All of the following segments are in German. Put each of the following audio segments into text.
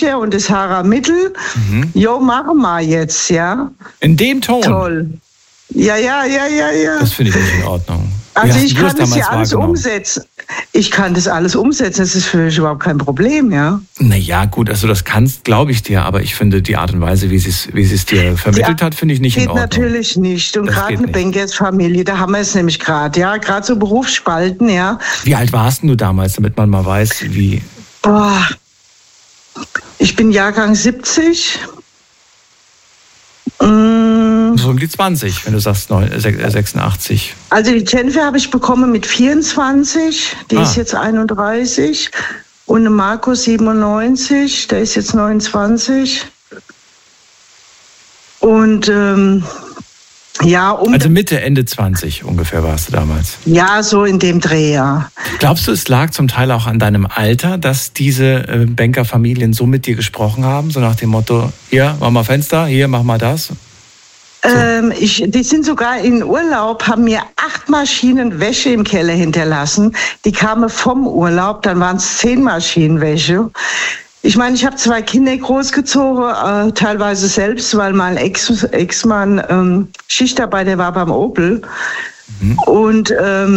und das Haarer Mittel. Jo, machen wir jetzt, ja. In dem Ton? Toll. Ja. Das finde ich nicht in Ordnung. Also ich kann das ja alles umsetzen. Ich kann das alles umsetzen, das ist für mich überhaupt kein Problem, ja. Naja, gut, also das kannst, glaube ich dir, aber ich finde die Art und Weise, wie sie es dir vermittelt hat, finde ich nicht in Ordnung. Geht natürlich nicht. Und gerade eine Bankersfamilie, da haben wir es nämlich gerade, ja. Gerade so Berufsspalten, ja. Wie alt warst du damals, damit man mal weiß, wie... Boah, ich bin Jahrgang 70. So um die 20, wenn du sagst 86. Also die Jennifer habe ich bekommen mit 24, die ist jetzt 31. Und eine Marco 97, der ist jetzt 29. Und also Mitte, Ende 20 ungefähr warst du damals. Ja, so in dem Dreh, ja. Glaubst du, es lag zum Teil auch an deinem Alter, dass diese Bankerfamilien so mit dir gesprochen haben? So nach dem Motto, hier, mach mal Fenster, hier, mach mal das? So. Die sind sogar in Urlaub, haben mir 8 Maschinen Wäsche im Keller hinterlassen. Die kamen vom Urlaub, dann waren es 10 Maschinen Wäsche. Ich meine, ich habe 2 Kinder großgezogen, teilweise selbst, weil mein Ex-Mann Schichtarbeiter war beim Opel. Und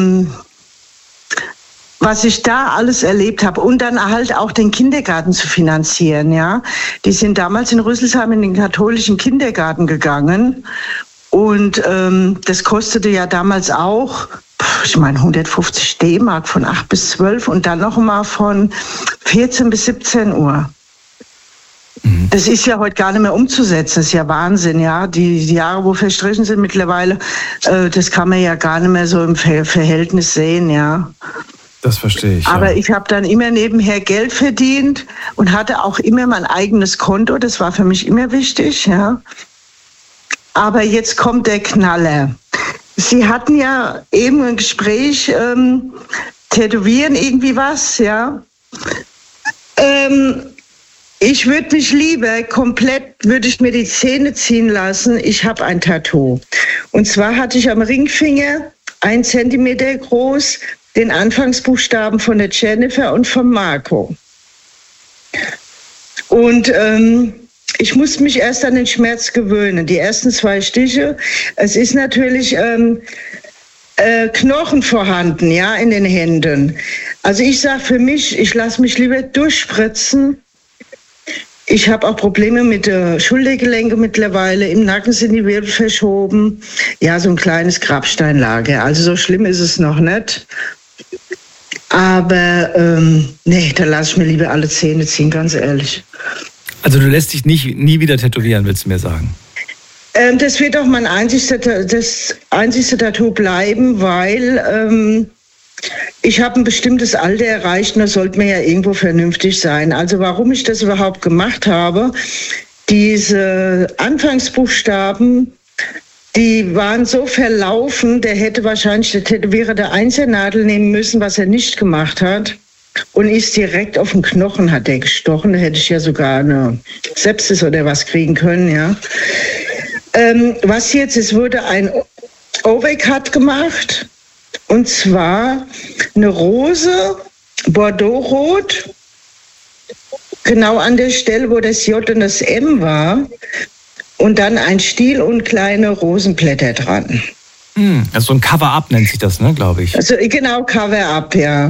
was ich da alles erlebt habe und dann halt auch den Kindergarten zu finanzieren, ja. Die sind damals in Rüsselsheim in den katholischen Kindergarten gegangen und das kostete ja damals auch, ich meine 150 D-Mark von 8 bis 12 und dann noch mal von 14 bis 17 Uhr. Das ist ja heute gar nicht mehr umzusetzen, das ist ja Wahnsinn, ja. Die Jahre, wo verstrichen sind mittlerweile, das kann man ja gar nicht mehr so im Verhältnis sehen, ja. Das verstehe ich. Aber ich habe dann immer nebenher Geld verdient und hatte auch immer mein eigenes Konto. Das war für mich immer wichtig, ja. Aber jetzt kommt der Knaller. Sie hatten ja eben ein Gespräch, tätowieren irgendwie was, ja. Ich würde mich lieber würde ich mir die Zähne ziehen lassen. Ich habe ein Tattoo. Und zwar hatte ich am Ringfinger 1 Zentimeter groß den Anfangsbuchstaben von der Jennifer und von Marco. Und ich musste mich erst an den Schmerz gewöhnen. Die ersten 2 Stiche. Es ist natürlich Knochen vorhanden, ja, in den Händen. Also ich sage für mich, ich lasse mich lieber durchspritzen. Ich habe auch Probleme mit der Schultergelenke mittlerweile. Im Nacken sind die Wirbel verschoben. Ja, so ein kleines Grabsteinlager. Also so schlimm ist es noch nicht. Aber nee, da lasse ich mir lieber alle Zähne ziehen, ganz ehrlich. Also du lässt dich nie wieder tätowieren, willst du mir sagen? Das wird auch das einzigste Tattoo bleiben, weil ich habe ein bestimmtes Alter erreicht und das sollte mir ja irgendwo vernünftig sein. Also warum ich das überhaupt gemacht habe, diese Anfangsbuchstaben, die waren so verlaufen, der hätte wahrscheinlich der Tätowierer der Einzelnadel nehmen müssen, was er nicht gemacht hat. Und ist direkt auf den Knochen hat er gestochen. Da hätte ich ja sogar eine Sepsis oder was kriegen können, ja. Was jetzt, es wurde ein Overcut gemacht. Und zwar eine Rose, Bordeaux-Rot, genau an der Stelle, wo das J und das M war. Und dann ein Stiel und kleine Rosenblätter dran. Also ein Cover-Up nennt sich das, ne, glaube ich. Also genau, Cover-Up, ja.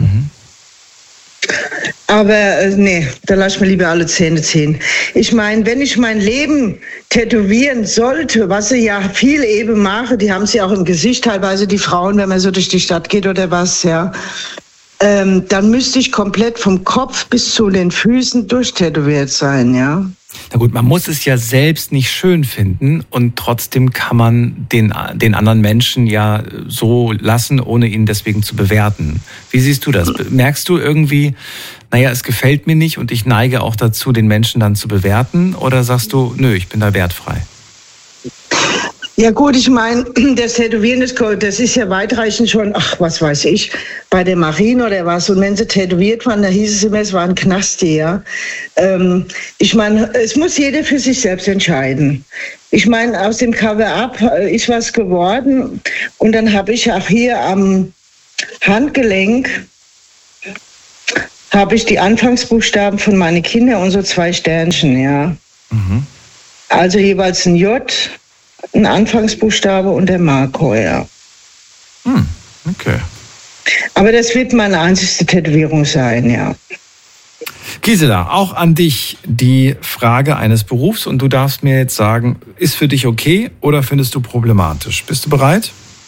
Aber nee, da lasse ich mir lieber alle Zähne ziehen. Ich meine, wenn ich mein Leben tätowieren sollte, was sie ja viel eben machen, die haben sie auch im Gesicht, teilweise die Frauen, wenn man so durch die Stadt geht oder was, ja, dann müsste ich komplett vom Kopf bis zu den Füßen durchtätowiert sein, ja. Na gut, man muss es ja selbst nicht schön finden und trotzdem kann man den anderen Menschen ja so lassen, ohne ihn deswegen zu bewerten. Wie siehst du das? Merkst du irgendwie, naja, es gefällt mir nicht und ich neige auch dazu, den Menschen dann zu bewerten? Oder sagst du, nö, ich bin da wertfrei? Ja gut, ich meine, das Tätowieren, das ist ja weitreichend schon, ach, was weiß ich, bei der Marine oder was. Und wenn sie tätowiert waren, da hieß es immer, es war ein Knasti, ja. Ich meine, es muss jeder für sich selbst entscheiden. Ich meine, aus dem Cover-Up ist was geworden. Und dann habe ich auch hier am Handgelenk, habe ich die Anfangsbuchstaben von meinen Kindern und so 2 Sternchen, ja. Mhm. Also jeweils ein J, ein Anfangsbuchstabe und der Marco, ja. Okay. Aber das wird meine einzigste Tätowierung sein, ja. Gisela, auch an dich die Frage eines Berufs und du darfst mir jetzt sagen, ist für dich okay oder findest du problematisch? Bist du bereit?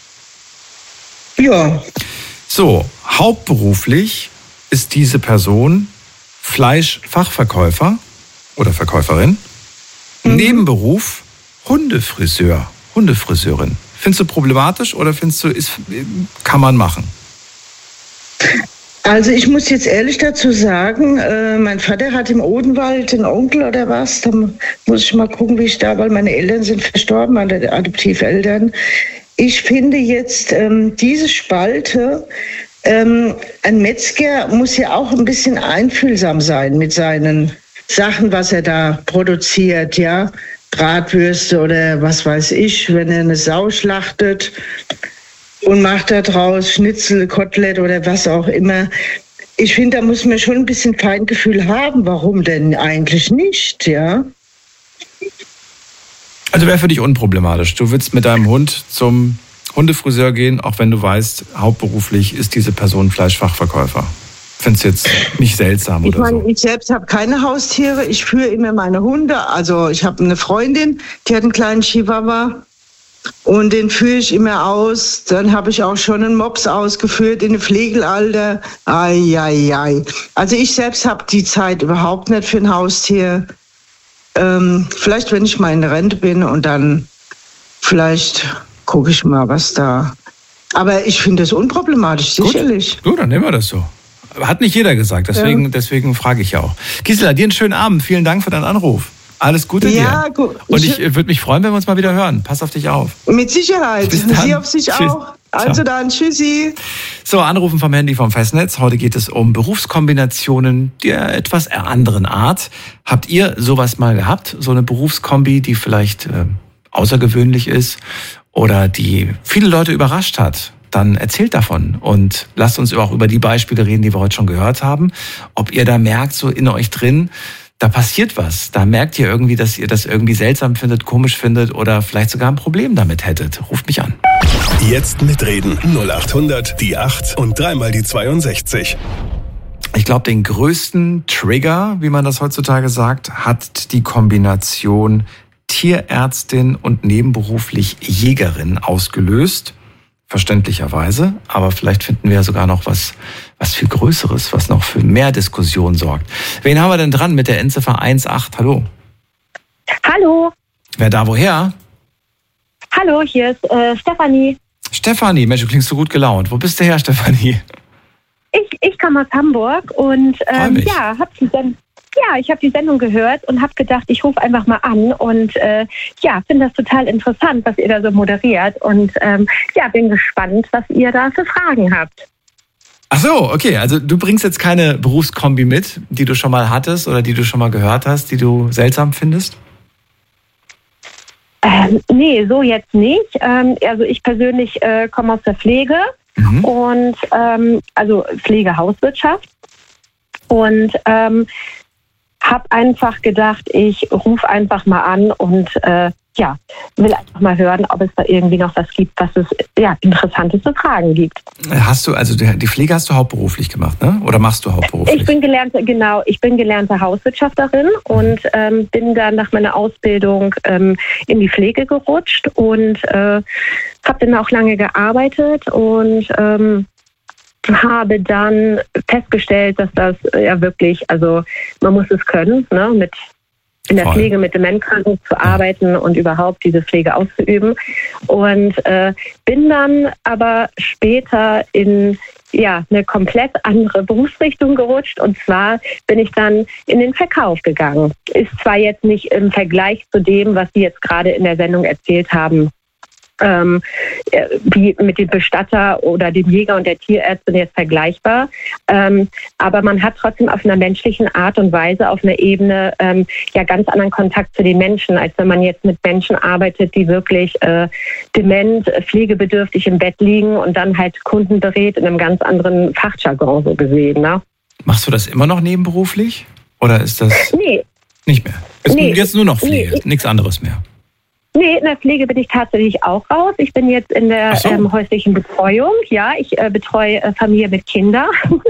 Ja. So, hauptberuflich ist diese Person Fleischfachverkäufer oder Verkäuferin. Nebenberuf Hundefriseurin. Findest du problematisch oder findest du, kann man machen? Also ich muss jetzt ehrlich dazu sagen, mein Vater hat im Odenwald einen Onkel oder was. Da muss ich mal gucken, wie ich da, weil meine Eltern sind verstorben, meine Adoptiveltern. Ich finde jetzt diese Spalte, ein Metzger muss ja auch ein bisschen einfühlsam sein mit seinen Sachen, was er da produziert, ja. Bratwürste oder was weiß ich, wenn er eine Sau schlachtet und macht da draus Schnitzel, Kotelett oder was auch immer. Ich finde, da muss man schon ein bisschen Feingefühl haben. Warum denn eigentlich nicht, ja? Also wäre für dich unproblematisch. Du willst mit deinem Hund zum Hundefriseur gehen, auch wenn du weißt, hauptberuflich ist diese Person Fleischfachverkäufer. Findest du jetzt nicht seltsam oder so? Ich selbst habe keine Haustiere. Ich führe immer meine Hunde. Also ich habe eine Freundin, die hat einen kleinen Chihuahua. Und den führe ich immer aus. Dann habe ich auch schon einen Mops ausgeführt in dem Pflegealter. Ai. Also ich selbst habe die Zeit überhaupt nicht für ein Haustier. Vielleicht, wenn ich mal in Rente bin und dann vielleicht gucke ich mal, was da. Aber ich finde es unproblematisch, sicherlich. Gut, dann nehmen wir das so. Hat nicht jeder gesagt, deswegen frage ich ja auch. Gisela, dir einen schönen Abend. Vielen Dank für deinen Anruf. Alles Gute dir. Ja, gut. Und ich würde mich freuen, wenn wir uns mal wieder hören. Pass auf dich auf. Mit Sicherheit. Sie auf sich auch. Also dann, tschüssi. So, Anrufen vom Handy vom Festnetz. Heute geht es um Berufskombinationen der etwas anderen Art. Habt ihr sowas mal gehabt? So eine Berufskombi, die vielleicht außergewöhnlich ist oder die viele Leute überrascht hat? Dann erzählt davon und lasst uns auch über die Beispiele reden, die wir heute schon gehört haben. Ob ihr da merkt, so in euch drin, da passiert was. Da merkt ihr irgendwie, dass ihr das irgendwie seltsam findet, komisch findet oder vielleicht sogar ein Problem damit hättet. Ruft mich an. Jetzt mitreden. 0800 die 8 und dreimal die 62. Ich glaube, den größten Trigger, wie man das heutzutage sagt, hat die Kombination Tierärztin und nebenberuflich Jägerin ausgelöst. Verständlicherweise, aber vielleicht finden wir ja sogar noch was viel Größeres, was noch für mehr Diskussion sorgt. Wen haben wir denn dran mit der Endziffer 18? Hallo. Hallo. Wer da woher? Hallo, hier ist Stefanie. Stefanie, Mensch, du klingst so gut gelaunt. Wo bist du her, Stefanie? Ich komme aus Hamburg und ich habe die Sendung gehört und habe gedacht, ich rufe einfach mal an und finde das total interessant, was ihr da so moderiert und bin gespannt, was ihr da für Fragen habt. Ach so, okay, also du bringst jetzt keine Berufskombi mit, die du schon mal hattest oder die du schon mal gehört hast, die du seltsam findest? Nee, so jetzt nicht. Also ich persönlich komme aus der Pflege und Pflegehauswirtschaft und habe einfach gedacht, ich rufe einfach mal an und will einfach mal hören, ob es da irgendwie noch was gibt, was es Interessantes zu fragen gibt. Hast du, also die Pflege hast du hauptberuflich gemacht, ne? Oder machst du hauptberuflich? Ich bin gelernte Hauswirtschafterin und bin dann nach meiner Ausbildung in die Pflege gerutscht und habe dann auch lange gearbeitet und habe dann festgestellt, dass das ja wirklich, also man muss es können, ne, in der Pflege mit Demenzkranken zu arbeiten und überhaupt diese Pflege auszuüben. Und bin dann aber später in eine komplett andere Berufsrichtung gerutscht. Und zwar bin ich dann in den Verkauf gegangen. Ist zwar jetzt nicht im Vergleich zu dem, was Sie jetzt gerade in der Sendung erzählt haben, wie mit dem Bestatter oder dem Jäger und der Tierärztin jetzt vergleichbar. Aber man hat trotzdem auf einer menschlichen Art und Weise, auf einer Ebene ganz anderen Kontakt zu den Menschen, als wenn man jetzt mit Menschen arbeitet, die wirklich dement, pflegebedürftig im Bett liegen und dann halt Kunden berät in einem ganz anderen Fachjargon so gesehen. Ne? Machst du das immer noch nebenberuflich? Oder ist das nicht mehr? Jetzt nur noch Pflege, nichts anderes mehr? Nee, in der Pflege bin ich tatsächlich auch raus. Ich bin jetzt in der häuslichen Betreuung. Ja, ich betreue Familie mit Kindern.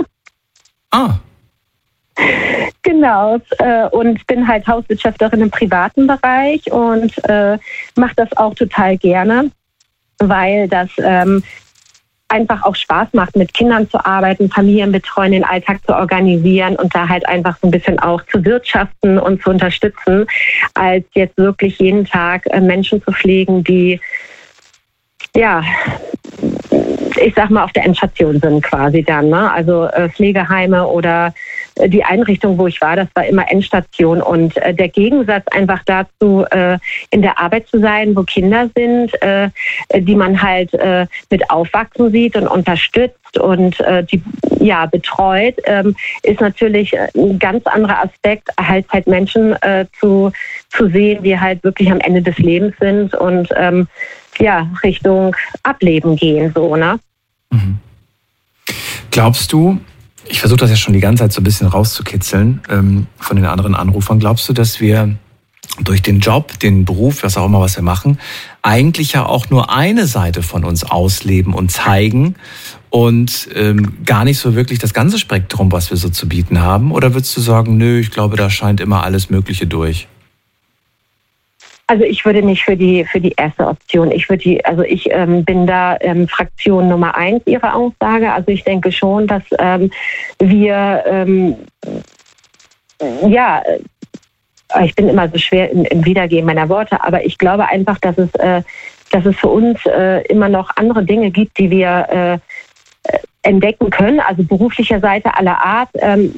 Genau, und bin halt Hauswirtschafterin im privaten Bereich und mache das auch total gerne, weil das einfach auch Spaß macht, mit Kindern zu arbeiten, Familien betreuen, den Alltag zu organisieren und da halt einfach so ein bisschen auch zu wirtschaften und zu unterstützen, als jetzt wirklich jeden Tag Menschen zu pflegen, die, ja, ich sag mal, auf der Endstation sind quasi dann, ne? Also Pflegeheime oder die Einrichtung, wo ich war, das war immer Endstation. Und der Gegensatz einfach dazu, in der Arbeit zu sein, wo Kinder sind, die man halt mit aufwachsen sieht und unterstützt und die betreut, ist natürlich ein ganz anderer Aspekt, halt Menschen zu sehen, die halt wirklich am Ende des Lebens sind und Richtung Ableben gehen, so, ne? Mhm. Glaubst du, ich versuche das ja schon die ganze Zeit so ein bisschen rauszukitzeln von den anderen Anrufern, glaubst du, dass wir durch den Job, den Beruf, was auch immer, was wir machen, eigentlich ja auch nur eine Seite von uns ausleben und zeigen und gar nicht so wirklich das ganze Spektrum, was wir so zu bieten haben? Oder würdest du sagen, nö, ich glaube, da scheint immer alles Mögliche durch? Also ich würde nicht für die erste Option. Ich bin da Fraktion Nummer 1 Ihrer Aussage. Also ich denke schon, dass wir ich bin immer so schwer im Wiedergeben meiner Worte, aber ich glaube einfach, dass es für uns immer noch andere Dinge gibt, die wir entdecken können. Also beruflicher Seite aller Art.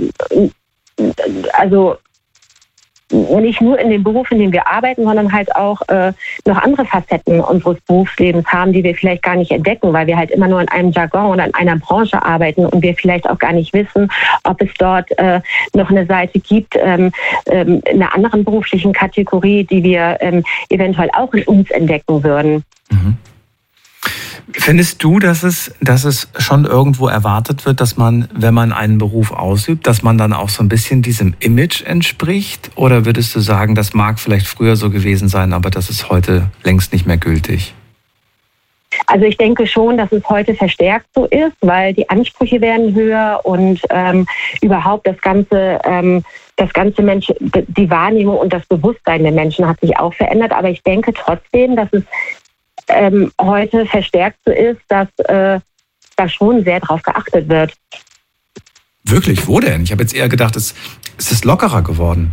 Also nicht nur in dem Beruf, in dem wir arbeiten, sondern halt auch noch andere Facetten unseres Berufslebens haben, die wir vielleicht gar nicht entdecken, weil wir halt immer nur in einem Jargon oder in einer Branche arbeiten und wir vielleicht auch gar nicht wissen, ob es dort noch eine Seite gibt, in einer anderen beruflichen Kategorie, die wir eventuell auch in uns entdecken würden. Mhm. Findest du, dass es schon irgendwo erwartet wird, dass man, wenn man einen Beruf ausübt, dass man dann auch so ein bisschen diesem Image entspricht? Oder würdest du sagen, das mag vielleicht früher so gewesen sein, aber das ist heute längst nicht mehr gültig? Also ich denke schon, dass es heute verstärkt so ist, weil die Ansprüche werden höher und überhaupt das ganze Mensch, die Wahrnehmung und das Bewusstsein der Menschen hat sich auch verändert. Aber ich denke trotzdem, dass es heute verstärkt so ist, dass da schon sehr drauf geachtet wird. Wirklich? Wo denn? Ich habe jetzt eher gedacht, es ist lockerer geworden.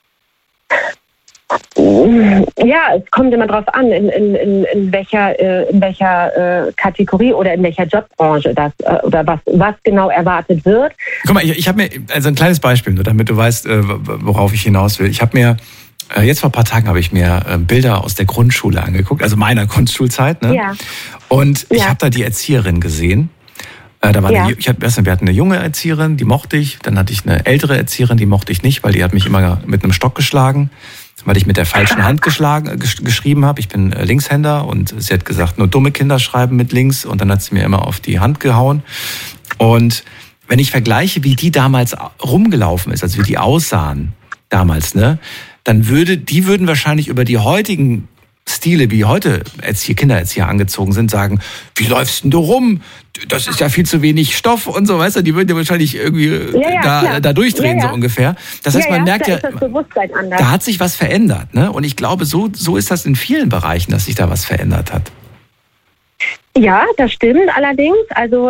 Ja, es kommt immer drauf an, in welcher Kategorie oder in welcher Jobbranche das oder was genau erwartet wird. Guck mal, ich habe mir also ein kleines Beispiel, nur damit du weißt, worauf ich hinaus will. Ich habe mir jetzt vor ein paar Tagen habe ich mir Bilder aus der Grundschule angeguckt, also meiner Grundschulzeit, ne? Ja. Und ich habe da die Erzieherin gesehen. Wir hatten eine junge Erzieherin, die mochte ich. Dann hatte ich eine ältere Erzieherin, die mochte ich nicht, weil die hat mich immer mit einem Stock geschlagen, weil ich mit der falschen Hand geschrieben habe. Ich bin Linkshänder und sie hat gesagt, nur dumme Kinder schreiben mit links. Und dann hat sie mir immer auf die Hand gehauen. Und wenn ich vergleiche, wie die damals rumgelaufen ist, also wie die aussahen damals, ne, dann würden wahrscheinlich über die heutigen Stile, wie heute Kindererzieher angezogen sind, sagen, wie läufst denn du rum? Das ist ja viel zu wenig Stoff und so, weißt du, die würden ja wahrscheinlich irgendwie da durchdrehen, so ungefähr. Das heißt, man merkt ja, da hat sich was verändert, ne? Und ich glaube, so ist das in vielen Bereichen, dass sich da was verändert hat. Ja, das stimmt allerdings. Also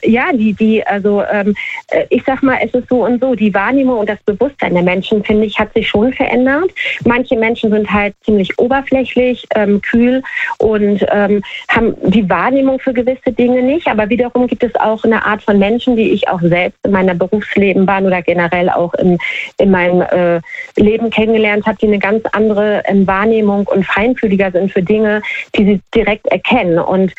ich sag mal, es ist so und so. Die Wahrnehmung und das Bewusstsein der Menschen, finde ich, hat sich schon verändert. Manche Menschen sind halt ziemlich oberflächlich, kühl und haben die Wahrnehmung für gewisse Dinge nicht. Aber wiederum gibt es auch eine Art von Menschen, die ich auch selbst in meiner Berufsleben oder generell auch in meinem Leben kennengelernt habe, die eine ganz andere Wahrnehmung und feinfühliger sind für Dinge, die sie direkt erkennen. Und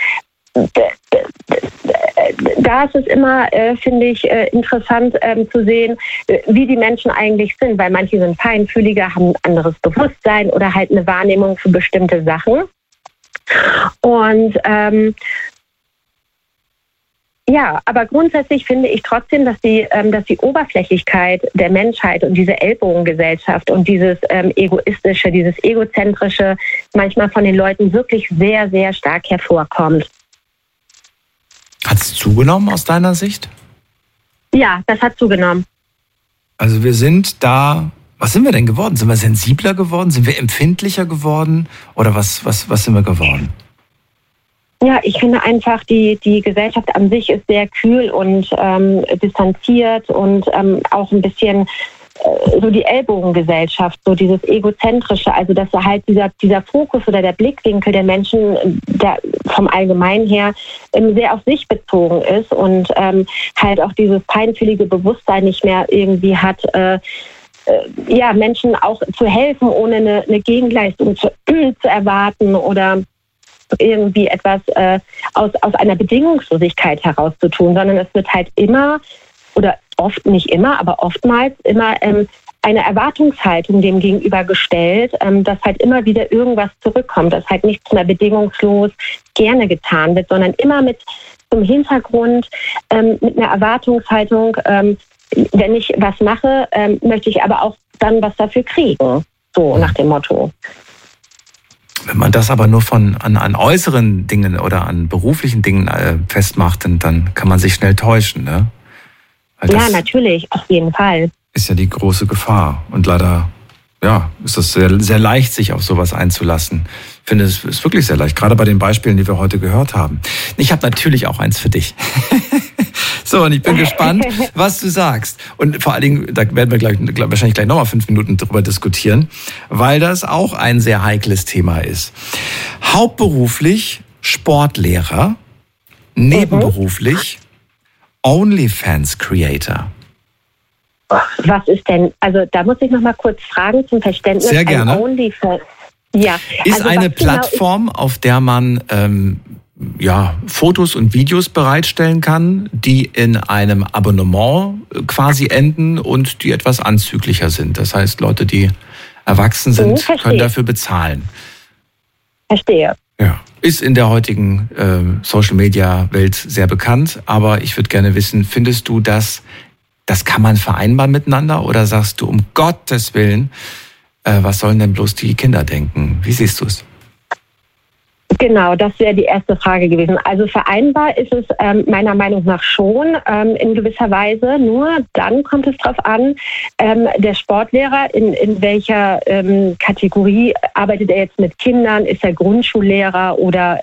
da ist es immer, finde ich, interessant zu sehen, wie die Menschen eigentlich sind, weil manche sind feinfühliger, haben ein anderes Bewusstsein oder halt eine Wahrnehmung für bestimmte Sachen. Und Ja, aber grundsätzlich finde ich trotzdem, dass die Oberflächlichkeit der Menschheit und diese Ellbogengesellschaft und dieses Egoistische, dieses Egozentrische manchmal von den Leuten wirklich sehr, sehr stark hervorkommt. Hat es zugenommen aus deiner Sicht? Ja, das hat zugenommen. Also wir sind da, was sind wir denn geworden? Sind wir sensibler geworden? Sind wir empfindlicher geworden? Oder was sind wir geworden? Ja, ich finde einfach, die Gesellschaft an sich ist sehr kühl und distanziert und auch ein bisschen so die Ellbogengesellschaft, so dieses Egozentrische, also dass da halt dieser Fokus oder der Blickwinkel der Menschen der vom Allgemeinen her sehr auf sich bezogen ist und halt auch dieses feinfühlige Bewusstsein nicht mehr irgendwie hat, Menschen auch zu helfen, ohne eine Gegenleistung zu erwarten oder irgendwie etwas aus einer Bedingungslosigkeit herauszutun, sondern es wird halt immer oder oft, nicht immer, aber oftmals immer eine Erwartungshaltung dem gegenüber gestellt, dass halt immer wieder irgendwas zurückkommt, dass halt nichts mehr bedingungslos gerne getan wird, sondern immer mit zum Hintergrund, mit einer Erwartungshaltung, wenn ich was mache, möchte ich aber auch dann was dafür kriegen, so nach dem Motto. Wenn man das aber nur an äußeren Dingen oder an beruflichen Dingen festmacht, dann kann man sich schnell täuschen, ne? Ja, natürlich, auf jeden Fall. Ist ja die große Gefahr. Und leider, ist es sehr, sehr leicht, sich auf sowas einzulassen. Ich finde, es ist wirklich sehr leicht, gerade bei den Beispielen, die wir heute gehört haben. Ich habe natürlich auch eins für dich. So, und ich bin gespannt, was du sagst. Und vor allen Dingen, da werden wir wahrscheinlich gleich nochmal 5 Minuten drüber diskutieren, weil das auch ein sehr heikles Thema ist. Hauptberuflich Sportlehrer, nebenberuflich OnlyFans-Creator. Was ist denn, also da muss ich noch mal kurz fragen zum Verständnis. Sehr gerne. OnlyFans. Ja. Ist also eine Plattform, auf der man Fotos und Videos bereitstellen kann, die in einem Abonnement quasi enden und die etwas anzüglicher sind. Das heißt, Leute, die erwachsen sind, können dafür bezahlen. Verstehe. Ja. Ist in der heutigen Social-Media-Welt sehr bekannt, aber ich würde gerne wissen, findest du, das kann man vereinbaren miteinander oder sagst du, um Gottes Willen, was sollen denn bloß die Kinder denken? Wie siehst du es? Genau, das wäre die erste Frage gewesen. Also vereinbar ist es meiner Meinung nach schon in gewisser Weise. Nur dann kommt es darauf an, der Sportlehrer, in welcher Kategorie arbeitet er jetzt mit Kindern? Ist er Grundschullehrer oder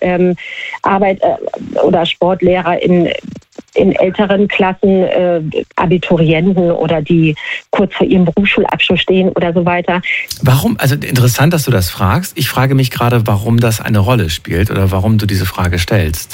oder Sportlehrer in älteren Klassen, Abiturienten oder die kurz vor ihrem Berufsschulabschluss stehen oder so weiter. Warum, also interessant, dass du das fragst. Ich frage mich gerade, warum das eine Rolle spielt oder warum du diese Frage stellst.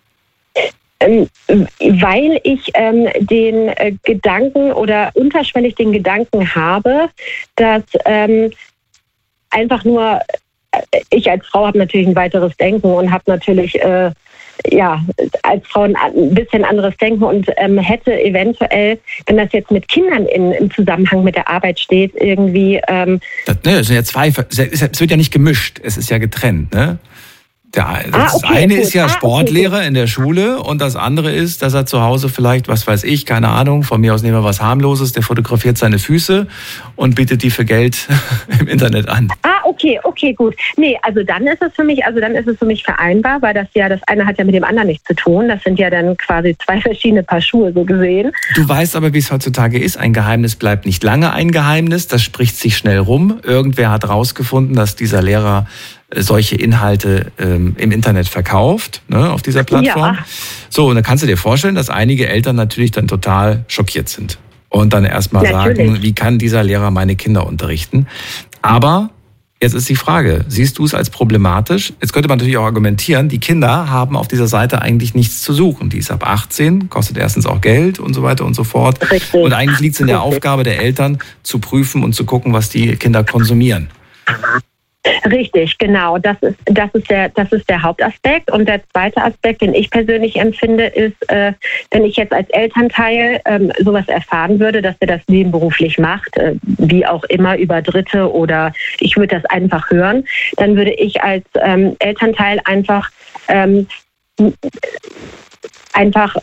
Weil ich den Gedanken oder unterschwellig den Gedanken habe, dass einfach nur, ich als Frau habe natürlich ein weiteres Denken und habe natürlich als Frau ein bisschen anderes Denken und hätte eventuell, wenn das jetzt mit Kindern im Zusammenhang mit der Arbeit steht, irgendwie... Es sind ja zwei, es wird ja nicht gemischt, es ist ja getrennt, ne? Das eine ist ja Sportlehrer in der Schule und das andere ist, dass er zu Hause vielleicht, was weiß ich, keine Ahnung, von mir aus nehmen wir was Harmloses, der fotografiert seine Füße und bietet die für Geld im Internet an. Okay, gut. Nee, also dann ist es für mich vereinbar, weil das eine hat ja mit dem anderen nichts zu tun. Das sind ja dann quasi zwei verschiedene Paar Schuhe, so gesehen. Du weißt aber, wie es heutzutage ist. Ein Geheimnis bleibt nicht lange ein Geheimnis. Das spricht sich schnell rum. Irgendwer hat rausgefunden, dass dieser Lehrer solche Inhalte im Internet verkauft, ne, auf dieser Plattform. Ja. So, und dann kannst du dir vorstellen, dass einige Eltern natürlich dann total schockiert sind und dann erstmal sagen, wie kann dieser Lehrer meine Kinder unterrichten? Aber jetzt ist die Frage, siehst du es als problematisch? Jetzt könnte man natürlich auch argumentieren, die Kinder haben auf dieser Seite eigentlich nichts zu suchen. Die ist ab 18, kostet erstens auch Geld und so weiter und so fort. Richtig. Und eigentlich liegt es in der Aufgabe der Eltern, zu prüfen und zu gucken, was die Kinder konsumieren. Richtig, genau. Das ist der Hauptaspekt. Und der zweite Aspekt, den ich persönlich empfinde, ist, wenn ich jetzt als Elternteil sowas erfahren würde, dass er das nebenberuflich macht, wie auch immer über Dritte oder ich würde das einfach hören, dann würde ich als Elternteil einfach einfach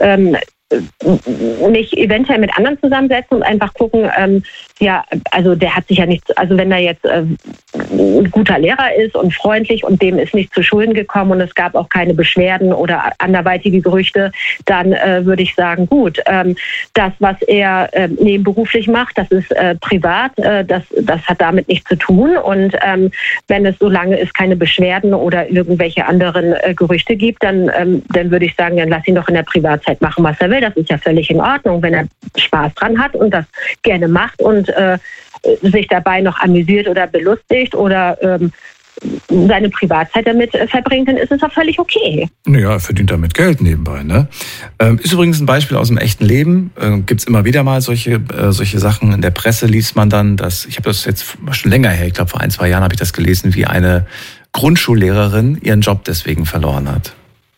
mich eventuell mit anderen zusammensetzen und einfach gucken, also der hat sich ja nichts, also wenn er jetzt ein guter Lehrer ist und freundlich und dem ist nichts zu Schulden gekommen und es gab auch keine Beschwerden oder anderweitige Gerüchte, dann würde ich sagen, gut, das, was er nebenberuflich macht, das ist privat, das hat damit nichts zu tun und wenn es solange es keine Beschwerden oder irgendwelche anderen Gerüchte gibt, dann würde ich sagen, dann lass ihn doch in der Privatzeit machen, was er will. Das ist ja völlig in Ordnung, wenn er Spaß dran hat und das gerne macht und sich dabei noch amüsiert oder belustigt oder seine Privatzeit damit verbringt, dann ist es auch völlig okay. Ja, er verdient damit Geld nebenbei, ne? Ist übrigens ein Beispiel aus dem echten Leben. Gibt's immer wieder mal solche Sachen. In der Presse liest man dann, ich habe das jetzt schon länger her, ich glaube vor 1-2 Jahren habe ich das gelesen, wie eine Grundschullehrerin ihren Job deswegen verloren hat.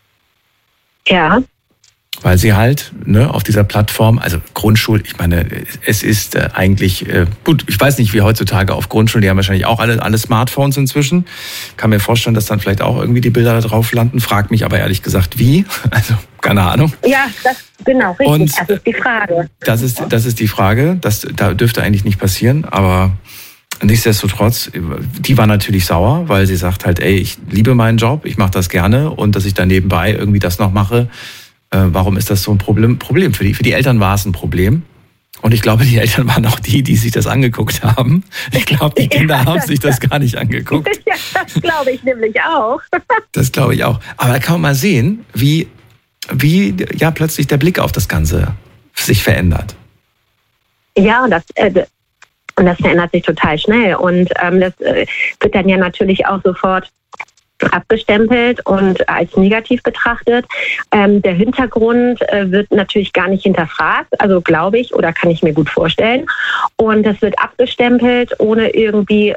Ja. Weil sie halt auf dieser Plattform, also Grundschule, ich meine, es ist eigentlich, gut, ich weiß nicht, wie heutzutage auf Grundschulen, die haben wahrscheinlich auch alle Smartphones inzwischen. Kann mir vorstellen, dass dann vielleicht auch irgendwie die Bilder da drauf landen. Frag mich aber ehrlich gesagt, wie. Also, keine Ahnung. Ja, genau, richtig. Und das ist die Frage. Das ist die Frage. Da dürfte eigentlich nicht passieren, aber nichtsdestotrotz, die war natürlich sauer, weil sie sagt halt, ey, ich liebe meinen Job, ich mache das gerne und dass ich dann nebenbei irgendwie das noch mache. Warum ist das so ein Problem? Für die Eltern war es ein Problem. Und ich glaube, die Eltern waren auch die sich das angeguckt haben. Ich glaube, die Kinder haben sich das gar nicht angeguckt. Ja, das glaube ich nämlich auch. Das glaube ich auch. Aber da kann man mal sehen, wie ja plötzlich der Blick auf das Ganze sich verändert. Ja, und das verändert sich total schnell. Und das wird dann ja natürlich auch sofort abgestempelt und als negativ betrachtet. Der Hintergrund wird natürlich gar nicht hinterfragt, also glaube ich, oder kann ich mir gut vorstellen. Und das wird abgestempelt, ohne irgendwie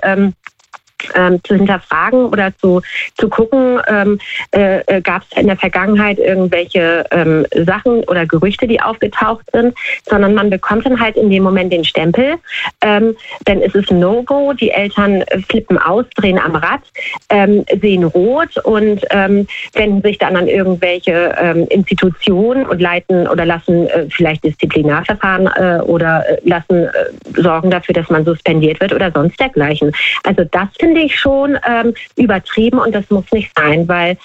zu hinterfragen oder zu gucken, gab es in der Vergangenheit irgendwelche Sachen oder Gerüchte, die aufgetaucht sind, sondern man bekommt dann halt in dem Moment den Stempel. Dann ist es ein No-Go, die Eltern flippen aus, drehen am Rad, sehen rot und wenden sich dann an irgendwelche Institutionen und leiten oder lassen vielleicht Disziplinarverfahren oder sorgen dafür, dass man suspendiert wird oder sonst dergleichen. Also das finde ich schon übertrieben und das muss nicht sein, weil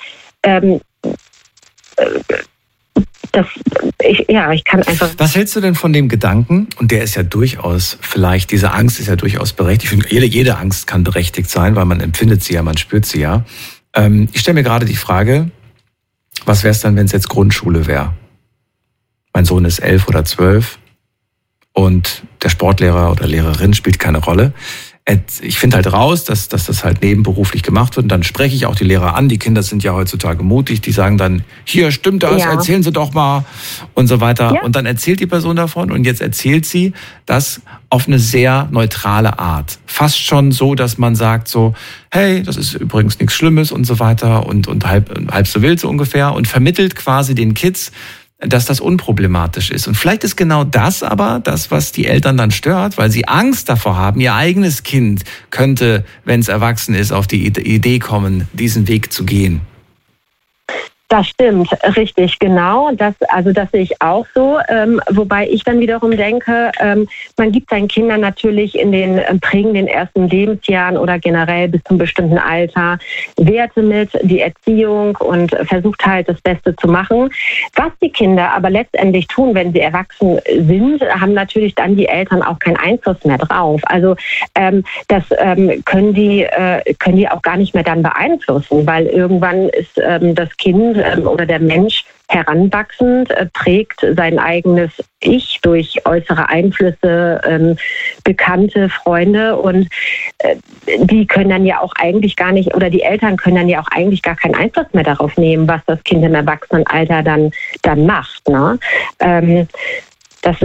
ich kann einfach... Was hältst du denn von dem Gedanken, und der ist ja durchaus, vielleicht, diese Angst ist ja durchaus berechtigt, ich finde, jede Angst kann berechtigt sein, weil man empfindet sie ja, man spürt sie ja. Ich stelle mir gerade die Frage, was wäre es dann, wenn es jetzt Grundschule wäre? Mein Sohn ist 11 oder 12 und der Sportlehrer oder Lehrerin spielt keine Rolle. Ich finde halt raus, dass das halt nebenberuflich gemacht wird. Und dann spreche ich auch die Lehrer an. Die Kinder sind ja heutzutage mutig. Die sagen dann, hier, stimmt das, ja. Erzählen Sie doch mal und so weiter. Ja. Und dann erzählt die Person davon und jetzt erzählt sie das auf eine sehr neutrale Art. Fast schon so, dass man sagt so, hey, das ist übrigens nichts Schlimmes und so weiter und halb so wild so ungefähr und vermittelt quasi den Kids, dass das unproblematisch ist. Und vielleicht ist genau das aber das, was die Eltern dann stört, weil sie Angst davor haben, ihr eigenes Kind könnte, wenn es erwachsen ist, auf die Idee kommen, diesen Weg zu gehen. Das stimmt, richtig, genau. Das sehe ich auch so. Wobei ich dann wiederum denke, man gibt seinen Kindern natürlich in den prägenden ersten Lebensjahren oder generell bis zum bestimmten Alter Werte mit, die Erziehung und versucht halt das Beste zu machen. Was die Kinder aber letztendlich tun, wenn sie erwachsen sind, haben natürlich dann die Eltern auch keinen Einfluss mehr drauf. Also das können die auch gar nicht mehr dann beeinflussen, weil irgendwann ist das Kind oder der Mensch heranwachsend, prägt sein eigenes Ich durch äußere Einflüsse, Bekannte, Freunde und die können dann ja auch eigentlich gar nicht, oder die Eltern können dann ja auch eigentlich gar keinen Einfluss mehr darauf nehmen, was das Kind im Erwachsenenalter dann macht. Ne? Das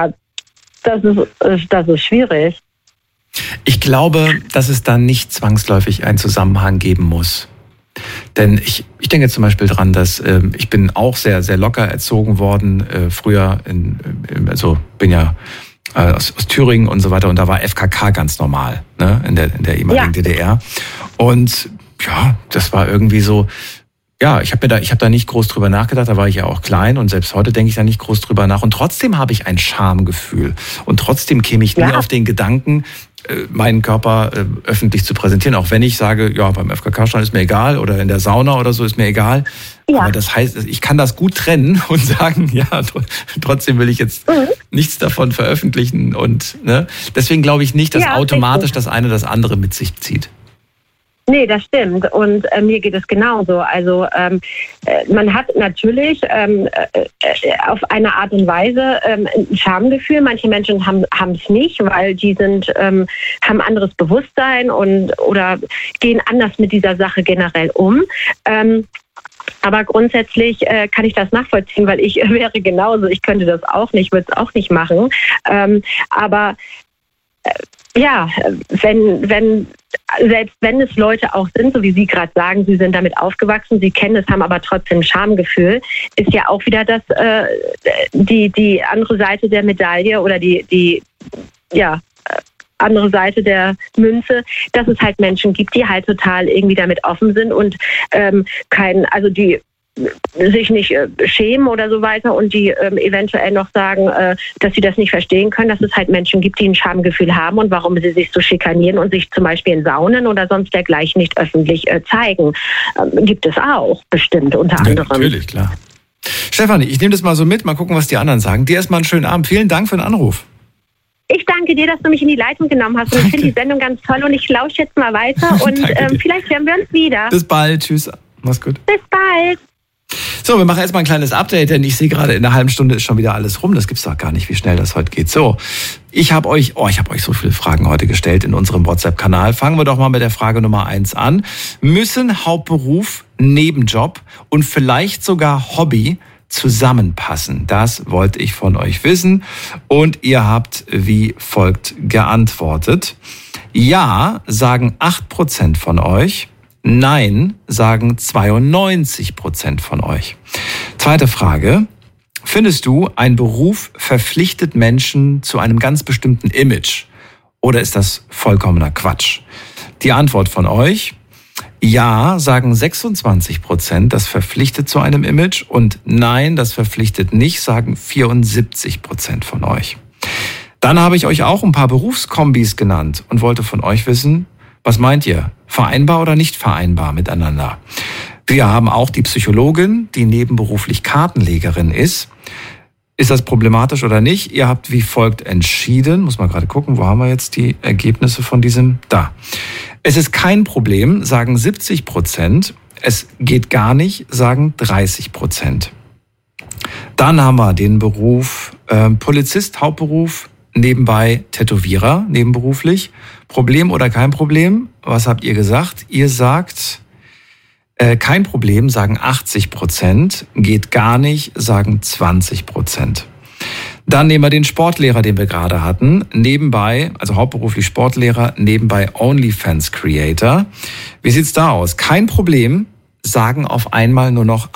ist schwierig. Ich glaube, dass es dann nicht zwangsläufig einen Zusammenhang geben muss. Denn ich denke zum Beispiel dran, dass ich bin auch sehr, sehr locker erzogen worden. Früher, bin ja aus Thüringen und so weiter. Und da war FKK ganz normal, ne, in der ehemaligen DDR. Und ja, das war irgendwie so, Ja, ich habe da nicht groß drüber nachgedacht, da war ich ja auch klein und selbst heute denke ich da nicht groß drüber nach. Und trotzdem habe ich ein Schamgefühl. Und trotzdem käme ich nie auf den Gedanken, meinen Körper öffentlich zu präsentieren. Auch wenn ich sage, ja, beim FKK-Stand ist mir egal oder in der Sauna oder so ist mir egal. Ja. Aber das heißt, ich kann das gut trennen und sagen, ja, trotzdem will ich jetzt nichts davon veröffentlichen. Und deswegen glaube ich nicht, dass automatisch das eine das andere mit sich zieht. Nee, das stimmt. Und mir geht es genauso. Also man hat natürlich auf eine Art und Weise ein Schamgefühl. Manche Menschen haben es nicht, weil die haben anderes Bewusstsein oder gehen anders mit dieser Sache generell um. Aber grundsätzlich kann ich das nachvollziehen, weil ich wäre genauso. Ich könnte das auch nicht, würde es auch nicht machen. Aber selbst wenn es Leute auch sind, so wie Sie gerade sagen, sie sind damit aufgewachsen, sie kennen es, haben aber trotzdem ein Schamgefühl, ist ja auch wieder das die andere Seite der Medaille oder die andere Seite der Münze, dass es halt Menschen gibt, die halt total irgendwie damit offen sind und die sich nicht schämen oder so weiter und die eventuell noch sagen, dass sie das nicht verstehen können, dass es halt Menschen gibt, die ein Schamgefühl haben und warum sie sich so schikanieren und sich zum Beispiel in Saunen oder sonst dergleichen nicht öffentlich zeigen. Gibt es auch, bestimmt, unter anderem. Natürlich, klar. Stefanie, ich nehme das mal so mit, mal gucken, was die anderen sagen. Dir erstmal einen schönen Abend. Vielen Dank für den Anruf. Ich danke dir, dass du mich in die Leitung genommen hast. Und ich finde die Sendung ganz toll und ich lausche jetzt mal weiter und vielleicht hören wir uns wieder. Bis bald. Tschüss. Mach's gut. Bis bald. So, wir machen erstmal ein kleines Update, denn ich sehe gerade, in einer halben Stunde ist schon wieder alles rum. Das gibt's doch gar nicht, wie schnell das heute geht. So, ich habe euch so viele Fragen heute gestellt in unserem WhatsApp-Kanal. Fangen wir doch mal mit der Frage Nummer 1 an. Müssen Hauptberuf, Nebenjob und vielleicht sogar Hobby zusammenpassen? Das wollte ich von euch wissen. Und ihr habt wie folgt geantwortet. Ja, sagen 8% von euch. Nein, sagen 92% von euch. Zweite Frage. Findest du, ein Beruf verpflichtet Menschen zu einem ganz bestimmten Image? Oder ist das vollkommener Quatsch? Die Antwort von euch. Ja, sagen 26%, das verpflichtet zu einem Image. Und nein, das verpflichtet nicht, sagen 74% von euch. Dann habe ich euch auch ein paar Berufskombis genannt und wollte von euch wissen, was meint ihr? Vereinbar oder nicht vereinbar miteinander? Wir haben auch die Psychologin, die nebenberuflich Kartenlegerin ist. Ist das problematisch oder nicht? Ihr habt wie folgt entschieden. Muss mal gerade gucken, wo haben wir jetzt die Ergebnisse von diesem? Da. Es ist kein Problem, sagen 70%. Es geht gar nicht, sagen 30%. Dann haben wir den Beruf Polizist, Hauptberuf, nebenbei Tätowierer, nebenberuflich. Problem oder kein Problem? Was habt ihr gesagt? Ihr sagt kein Problem, sagen 80%. Geht gar nicht, sagen 20%. Dann nehmen wir den Sportlehrer, den wir gerade hatten. Nebenbei, also hauptberuflich Sportlehrer, nebenbei OnlyFans-Creator. Wie sieht's da aus? Kein Problem, sagen auf einmal nur noch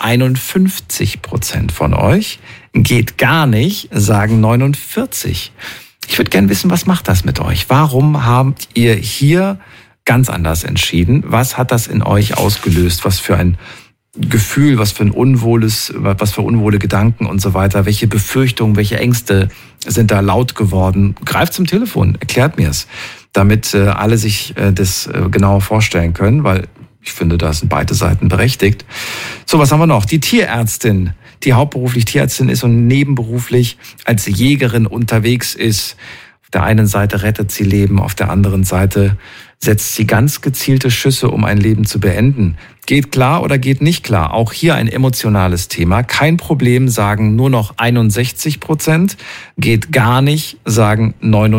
51% von euch. Geht gar nicht, sagen 49%. Ich würde gerne wissen, was macht das mit euch? Warum habt ihr hier ganz anders entschieden? Was hat das in euch ausgelöst? Was für ein Gefühl, was für unwohle Gedanken und so weiter? Welche Befürchtungen, welche Ängste sind da laut geworden? Greift zum Telefon, erklärt mir es, damit alle sich das genauer vorstellen können, weil ich finde, da sind beide Seiten berechtigt. So, was haben wir noch? Die Tierärztin, die hauptberuflich Tierärztin ist und nebenberuflich als Jägerin unterwegs ist. Auf der einen Seite rettet sie Leben, auf der anderen Seite setzt sie ganz gezielte Schüsse, um ein Leben zu beenden. Geht klar oder geht nicht klar? Auch hier ein emotionales Thema. Kein Problem, sagen nur noch 61%. Geht gar nicht, sagen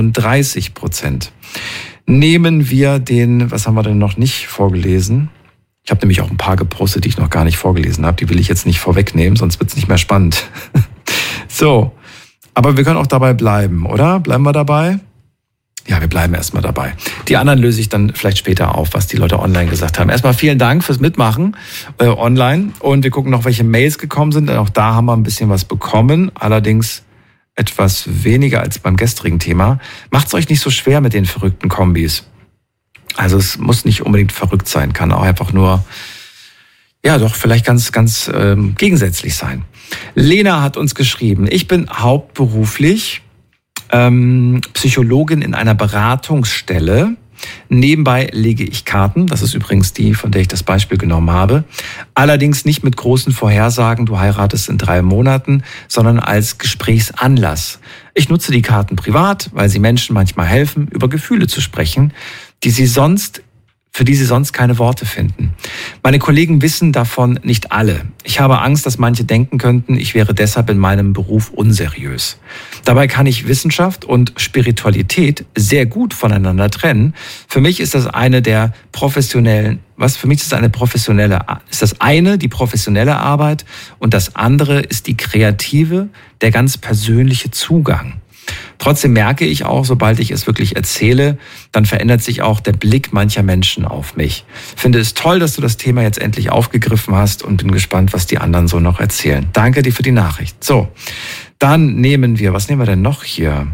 39%. Nehmen wir den, was haben wir denn noch nicht vorgelesen? Ich habe nämlich auch ein paar gepostet, die ich noch gar nicht vorgelesen habe. Die will ich jetzt nicht vorwegnehmen, sonst wird es nicht mehr spannend. So, aber wir können auch dabei bleiben, oder? Bleiben wir dabei? Ja, wir bleiben erstmal dabei. Die anderen löse ich dann vielleicht später auf, was die Leute online gesagt haben. Erstmal vielen Dank fürs Mitmachen online. Und wir gucken noch, welche Mails gekommen sind. Auch da haben wir ein bisschen was bekommen. Allerdings etwas weniger als beim gestrigen Thema. Macht's euch nicht so schwer mit den verrückten Kombis. Also es muss nicht unbedingt verrückt sein, kann auch einfach nur ja doch vielleicht ganz gegensätzlich sein. Lena hat uns geschrieben, ich bin hauptberuflich Psychologin in einer Beratungsstelle. Nebenbei lege ich Karten, das ist übrigens die, von der ich das Beispiel genommen habe. Allerdings nicht mit großen Vorhersagen, du heiratest in 3 Monaten, sondern als Gesprächsanlass. Ich nutze die Karten privat, weil sie Menschen manchmal helfen, über Gefühle zu sprechen, für die sie sonst keine Worte finden. Meine Kollegen wissen davon nicht alle. Ich habe Angst, dass manche denken könnten, ich wäre deshalb in meinem Beruf unseriös. Dabei kann ich Wissenschaft und Spiritualität sehr gut voneinander trennen. Für mich ist das eine der professionellen, ist das eine die professionelle Arbeit und das andere ist die kreative, der ganz persönliche Zugang. Trotzdem merke ich auch, sobald ich es wirklich erzähle, dann verändert sich auch der Blick mancher Menschen auf mich. Ich finde es toll, dass du das Thema jetzt endlich aufgegriffen hast und bin gespannt, was die anderen so noch erzählen. Danke dir für die Nachricht. So, dann was nehmen wir denn noch hier?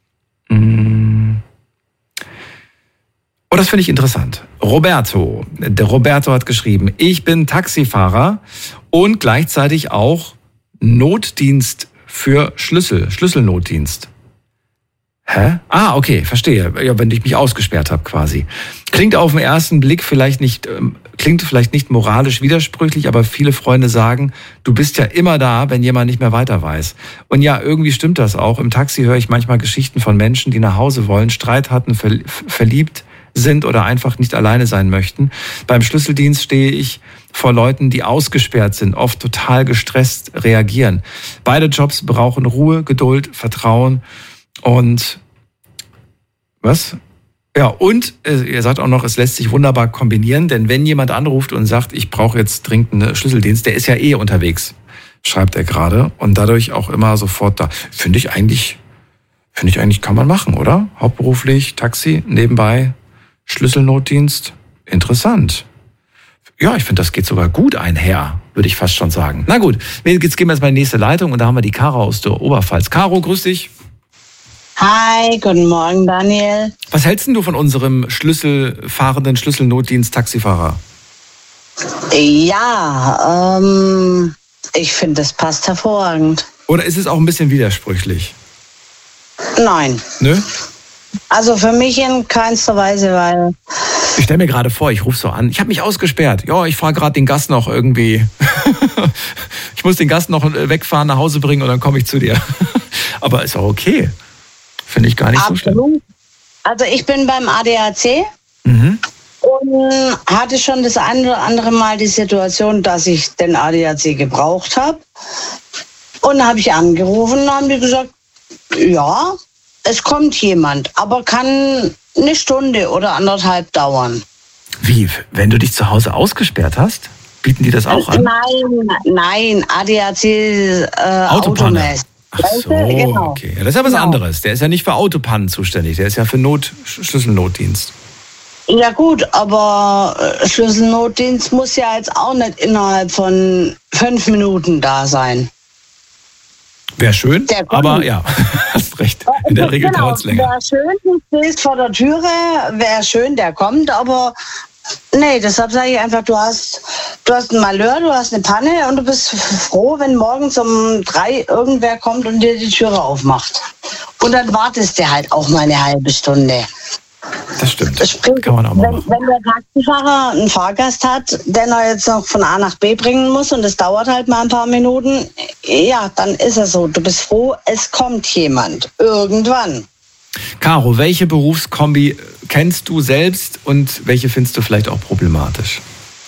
Oh, das finde ich interessant. Der Roberto hat geschrieben, ich bin Taxifahrer und gleichzeitig auch Notdienst für Schlüsselnotdienst. Hä? Ah, okay, verstehe. Ja, wenn ich mich ausgesperrt habe quasi. Klingt auf den ersten Blick vielleicht nicht moralisch widersprüchlich, aber viele Freunde sagen, du bist ja immer da, wenn jemand nicht mehr weiter weiß. Und ja, irgendwie stimmt das auch. Im Taxi höre ich manchmal Geschichten von Menschen, die nach Hause wollen, Streit hatten, verliebt sind oder einfach nicht alleine sein möchten. Beim Schlüsseldienst stehe ich vor Leuten, die ausgesperrt sind, oft total gestresst reagieren. Beide Jobs brauchen Ruhe, Geduld, Vertrauen. Und was? Ja, und er sagt auch noch, es lässt sich wunderbar kombinieren, denn wenn jemand anruft und sagt, ich brauche jetzt dringend einen Schlüsseldienst, der ist ja unterwegs, schreibt er gerade, und dadurch auch immer sofort da. Finde ich eigentlich kann man machen, oder? Hauptberuflich, Taxi, nebenbei, Schlüsselnotdienst, interessant. Ja, ich finde, das geht sogar gut einher, würde ich fast schon sagen. Na gut, jetzt gehen wir erstmal in die nächste Leitung und da haben wir die Caro aus der Oberpfalz. Caro, grüß dich. Hi, guten Morgen, Daniel. Was hältst denn du von unserem Schlüsselnotdienst-Taxifahrer? Ja, ich finde, das passt hervorragend. Oder ist es auch ein bisschen widersprüchlich? Nein. Nö? Also für mich in keinster Weise, weil... Ich stelle mir gerade vor, ich rufe so an, ich habe mich ausgesperrt. Ja, ich fahre gerade den Gast noch irgendwie. Ich muss den Gast noch wegfahren, nach Hause bringen und dann komme ich zu dir. Aber ist auch okay. Finde ich gar nicht so schlimm. Also ich bin beim ADAC und hatte schon das ein oder andere Mal die Situation, dass ich den ADAC gebraucht habe. Und dann habe ich angerufen und haben die gesagt, ja, es kommt jemand, aber kann eine Stunde oder 1,5 dauern. Wie? Wenn du dich zu Hause ausgesperrt hast? Bieten die das auch an? Nein, ADAC Autopanne. Ach so, genau. Okay. Ja, das ist ja was anderes. Der ist ja nicht für Autopannen zuständig. Der ist ja für Schlüsselnotdienst. Ja gut, aber Schlüsselnotdienst muss ja jetzt auch nicht innerhalb von 5 Minuten da sein. Wäre schön, aber ja, hast recht. In der Regel dauert es länger. Wäre schön, du stehst vor der Türe, wäre schön, der kommt, aber nee, deshalb sage ich einfach, du hast ein Malheur, du hast eine Panne und du bist froh, wenn morgens um 3 irgendwer kommt und dir die Türe aufmacht. Und dann wartest du halt auch mal eine halbe Stunde. Das stimmt. Sprich, kann man auch mal machen. Wenn der Taxifahrer einen Fahrgast hat, den er jetzt noch von A nach B bringen muss und es dauert halt mal ein paar Minuten, ja, dann ist es so. Du bist froh, es kommt jemand. Irgendwann. Caro, welche Berufskombi kennst du selbst und welche findest du vielleicht auch problematisch?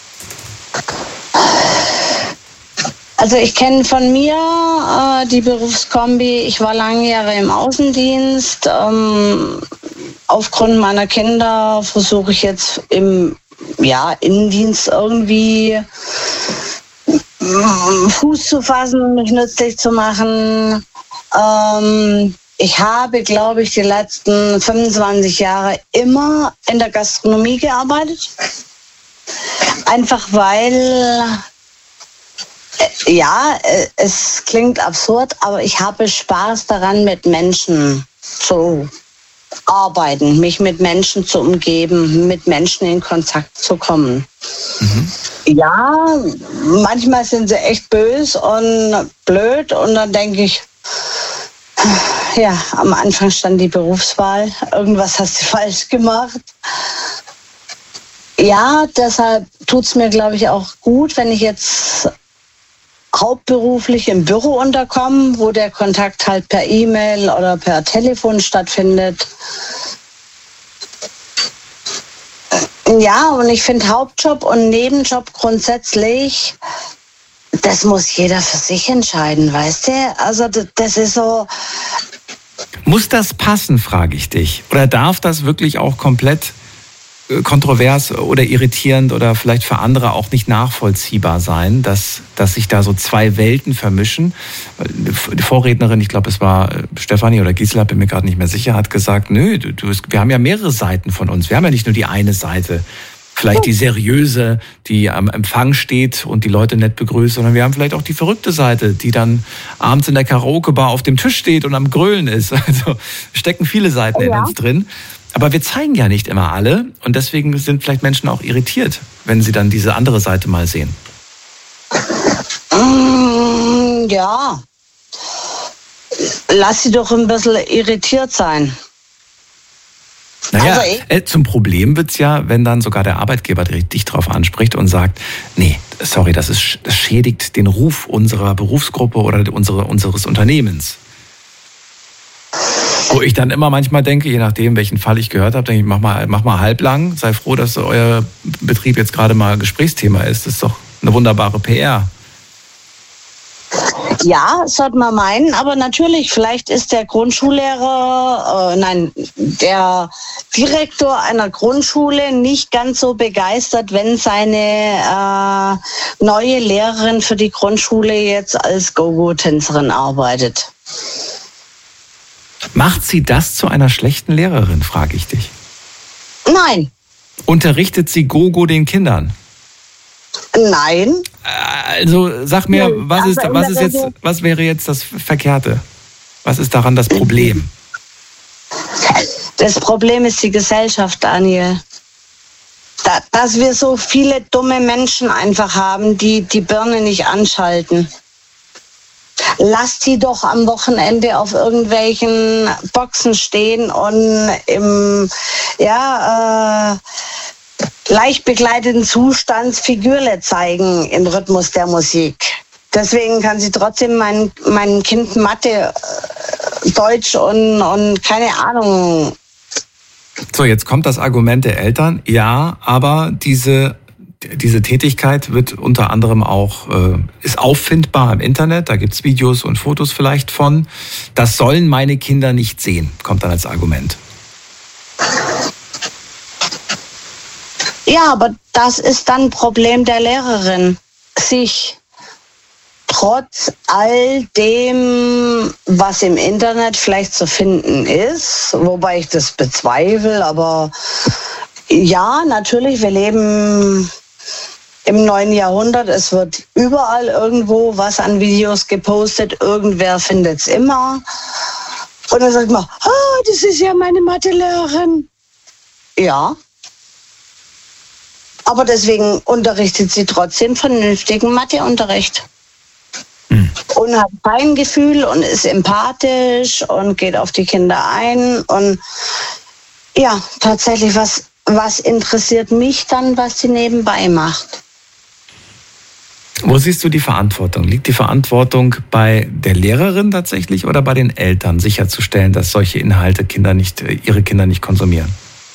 Also ich kenne von mir die Berufskombi. Ich war lange Jahre im Außendienst. Aufgrund meiner Kinder versuche ich jetzt im Innendienst irgendwie Fuß zu fassen, mich nützlich zu machen. Ich habe, glaube ich, die letzten 25 Jahre immer in der Gastronomie gearbeitet. Einfach weil, es klingt absurd, aber ich habe Spaß daran, mit Menschen zu arbeiten, mich mit Menschen zu umgeben, mit Menschen in Kontakt zu kommen. Ja, manchmal sind sie echt böse und blöd und dann denke ich, ja, am Anfang stand die Berufswahl, irgendwas hast du falsch gemacht. Ja, deshalb tut es mir, glaube ich, auch gut, wenn ich jetzt hauptberuflich im Büro unterkomme, wo der Kontakt halt per E-Mail oder per Telefon stattfindet. Ja, und ich finde Hauptjob und Nebenjob grundsätzlich, das muss jeder für sich entscheiden, weißt du? Also das ist so... Muss das passen, frage ich dich? Oder darf das wirklich auch komplett kontrovers oder irritierend oder vielleicht für andere auch nicht nachvollziehbar sein, dass sich da so zwei Welten vermischen? Die Vorrednerin, ich glaube, es war Stefanie oder Gisela, bin mir gerade nicht mehr sicher, hat gesagt, nö, wir haben ja mehrere Seiten von uns. Wir haben ja nicht nur die eine Seite, vielleicht die seriöse, die am Empfang steht und die Leute nett begrüßt, sondern wir haben vielleicht auch die verrückte Seite, die dann abends in der Karaoke-Bar auf dem Tisch steht und am Grölen ist. Also stecken viele Seiten in uns drin. Aber wir zeigen ja nicht immer alle und deswegen sind vielleicht Menschen auch irritiert, wenn sie dann diese andere Seite mal sehen. Ja, lass sie doch ein bisschen irritiert sein. Naja, zum Problem wird's ja, wenn dann sogar der Arbeitgeber dich drauf anspricht und sagt, nee, sorry, das schädigt den Ruf unserer Berufsgruppe oder unseres Unternehmens. Wo ich dann immer manchmal denke, je nachdem, welchen Fall ich gehört habe, denke ich, mach mal halblang, sei froh, dass euer Betrieb jetzt gerade mal Gesprächsthema ist. Das ist doch eine wunderbare PR. Ja, sollte man meinen, aber natürlich, vielleicht ist der Grundschullehrer, der Direktor einer Grundschule nicht ganz so begeistert, wenn seine neue Lehrerin für die Grundschule jetzt als Go-Go-Tänzerin arbeitet. Macht sie das zu einer schlechten Lehrerin, frage ich dich? Nein. Unterrichtet sie Go-Go den Kindern? Nein. Also sag mir, was wäre jetzt das Verkehrte? Was ist daran das Problem? Das Problem ist die Gesellschaft, Daniel. Dass wir so viele dumme Menschen einfach haben, die die Birne nicht anschalten. Lass die doch am Wochenende auf irgendwelchen Boxen stehen und im leicht begleiteten Zustand Figürle zeigen im Rhythmus der Musik. Deswegen kann sie trotzdem mein Kind Mathe, Deutsch und keine Ahnung. So, jetzt kommt das Argument der Eltern. Ja, aber diese Tätigkeit wird unter anderem auch, ist auffindbar im Internet, da gibt's Videos und Fotos vielleicht von. Das sollen meine Kinder nicht sehen, kommt dann als Argument. Ja, aber das ist dann ein Problem der Lehrerin, sich trotz all dem, was im Internet vielleicht zu finden ist, wobei ich das bezweifle, aber ja, natürlich, wir leben im neuen Jahrhundert, es wird überall irgendwo was an Videos gepostet, irgendwer findet es immer. Und dann sagt man, das ist ja meine Mathelehrerin. Ja. Aber deswegen unterrichtet sie trotzdem vernünftigen Matheunterricht. Und hat Feingefühl und ist empathisch und geht auf die Kinder ein. Und ja, tatsächlich, was interessiert mich dann, was sie nebenbei macht? Wo siehst du die Verantwortung? Liegt die Verantwortung bei der Lehrerin tatsächlich oder bei den Eltern, sicherzustellen, dass solche Inhalte ihre Kinder nicht konsumieren?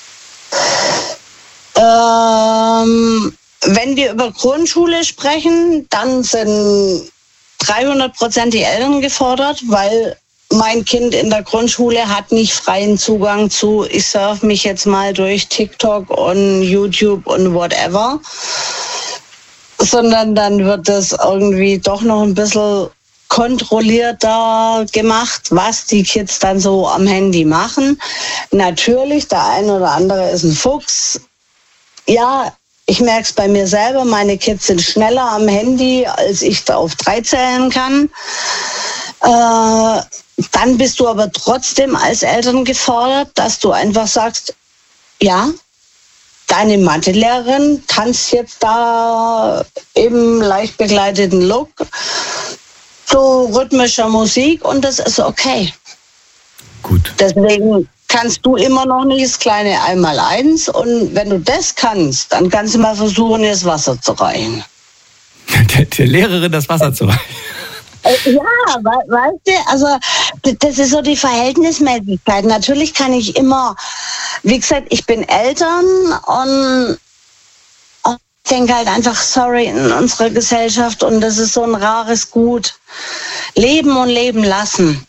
Wenn wir über Grundschule sprechen, dann sind 300% die Eltern gefordert, weil mein Kind in der Grundschule hat nicht freien Zugang zu, ich surfe mich jetzt mal durch TikTok und YouTube und whatever, sondern dann wird das irgendwie doch noch ein bisschen kontrollierter gemacht, was die Kids dann so am Handy machen. Natürlich, der eine oder andere ist ein Fuchs. Ja, ich merke es bei mir selber, meine Kids sind schneller am Handy, als ich da auf 3 zählen kann. dann bist du aber trotzdem als Eltern gefordert, dass du einfach sagst, ja, deine Mathelehrerin tanzt jetzt da im leicht begleiteten Look zu rhythmischer Musik und das ist okay. Gut. Deswegen kannst du immer noch nicht das kleine Einmaleins und wenn du das kannst, dann kannst du mal versuchen, ihr das Wasser zu reichen. Der Lehrerin das Wasser zu reichen. Ja, weißt du, also das ist so die Verhältnismäßigkeit. Natürlich kann ich immer, wie gesagt, ich bin Eltern und ich denke halt einfach, sorry, in unserer Gesellschaft und das ist so ein rares Gut. Leben und leben lassen.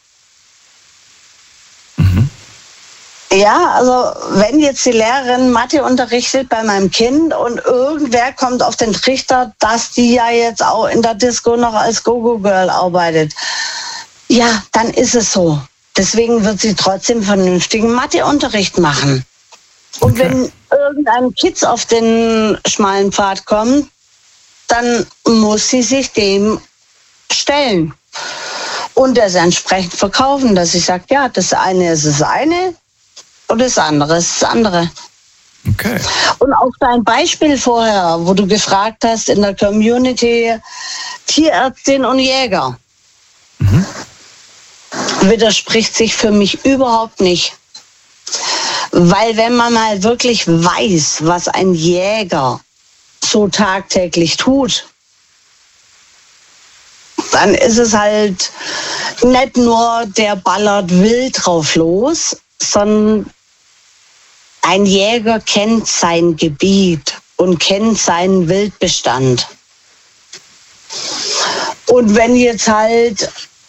Ja, also wenn jetzt die Lehrerin Mathe unterrichtet bei meinem Kind und irgendwer kommt auf den Trichter, dass die ja jetzt auch in der Disco noch als Go-Go-Girl arbeitet, ja, dann ist es so. Deswegen wird sie trotzdem vernünftigen Matheunterricht machen. Und wenn irgendein Kids auf den schmalen Pfad kommt, dann muss sie sich dem stellen und das entsprechend verkaufen, dass ich sage, ja, das eine ist das eine, und das andere ist das andere. Okay. Und auch dein Beispiel vorher, wo du gefragt hast in der Community, Tierärztin und Jäger, widerspricht sich für mich überhaupt nicht. Weil wenn man mal wirklich weiß, was ein Jäger so tagtäglich tut, dann ist es halt nicht nur, der ballert wild drauf los, sondern ein Jäger kennt sein Gebiet und kennt seinen Wildbestand. Und wenn jetzt halt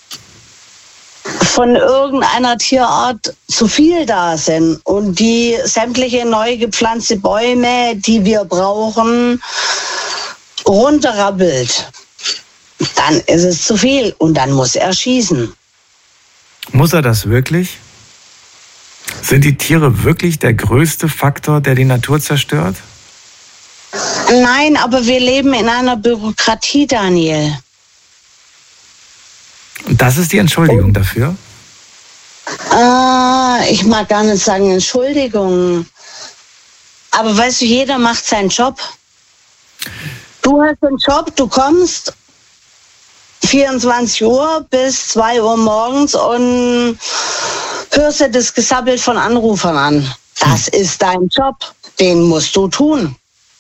von irgendeiner Tierart zu viel da sind und die sämtliche neu gepflanzte Bäume, die wir brauchen, runterrabbelt, dann ist es zu viel und dann muss er schießen. Muss er das wirklich? Sind die Tiere wirklich der größte Faktor, der die Natur zerstört? Nein, aber wir leben in einer Bürokratie, Daniel. Und das ist die Entschuldigung dafür? Ich mag gar nicht sagen Entschuldigung. Aber weißt du, jeder macht seinen Job. Du hast den Job, du kommst 24 Uhr bis 2 Uhr morgens und hörst dir das Gesabbel von Anrufern an. Das ist dein Job, den musst du tun.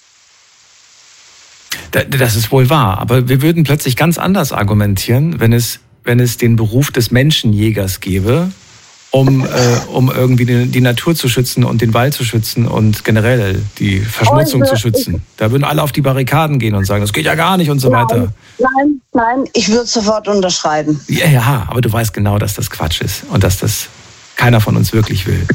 Das ist wohl wahr, aber wir würden plötzlich ganz anders argumentieren, wenn es den Beruf des Menschenjägers gäbe, um irgendwie die Natur zu schützen und den Wald zu schützen und generell die Verschmutzung zu schützen. Da würden alle auf die Barrikaden gehen und sagen, das geht ja gar nicht und so weiter. Nein, ich würde sofort unterschreiben. Ja, aber du weißt genau, dass das Quatsch ist und dass das keiner von uns wirklich will.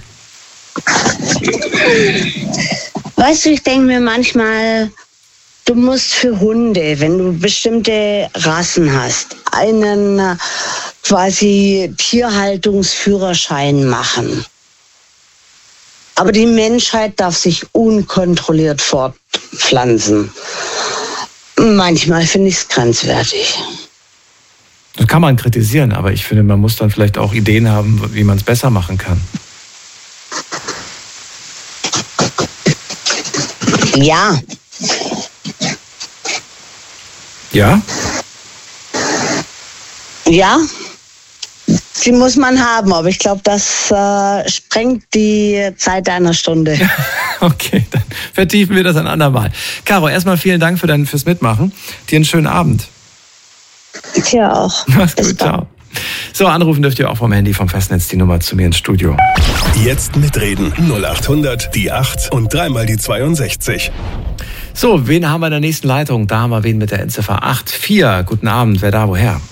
Weißt du, ich denke mir manchmal, du musst für Hunde, wenn du bestimmte Rassen hast, einen quasi Tierhaltungsführerschein machen. Aber die Menschheit darf sich unkontrolliert fortpflanzen. Manchmal finde ich es grenzwertig. Das kann man kritisieren, aber ich finde, man muss dann vielleicht auch Ideen haben, wie man es besser machen kann. Ja. Ja? Ja, die muss man haben, aber ich glaube, das sprengt die Zeit einer Stunde. Okay, dann vertiefen wir das ein andermal. Caro, erstmal vielen Dank fürs Mitmachen. Dir einen schönen Abend. Dir auch. Mach's gut, ciao. So, anrufen dürft ihr auch vom Handy vom Festnetz die Nummer zu mir ins Studio. Jetzt mitreden 0800 die 8 und dreimal die 62. So, wen haben wir in der nächsten Leitung? Da haben wir wen mit der Endziffer 84. Guten Abend, wer da, woher?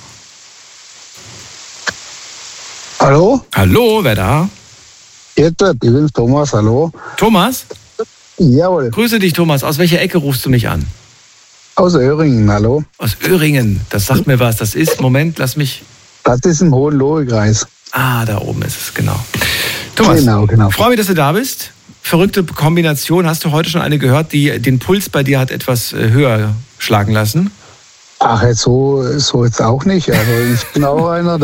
Hallo? Hallo, wer da? Jetzt, ich bin's Thomas, hallo. Thomas? Jawohl. Grüße dich, Thomas. Aus welcher Ecke rufst du mich an? Aus Öhringen, hallo. Aus Öhringen, das sagt mir was. Das ist, Moment, lass mich... Das ist im Hohenlohe-Kreis. Ah, da oben ist es, genau. Thomas, genau. Freue mich, dass du da bist. Verrückte Kombination. Hast du heute schon eine gehört, die den Puls bei dir hat etwas höher schlagen lassen? Ach, so jetzt auch nicht. Also ich bin auch einer,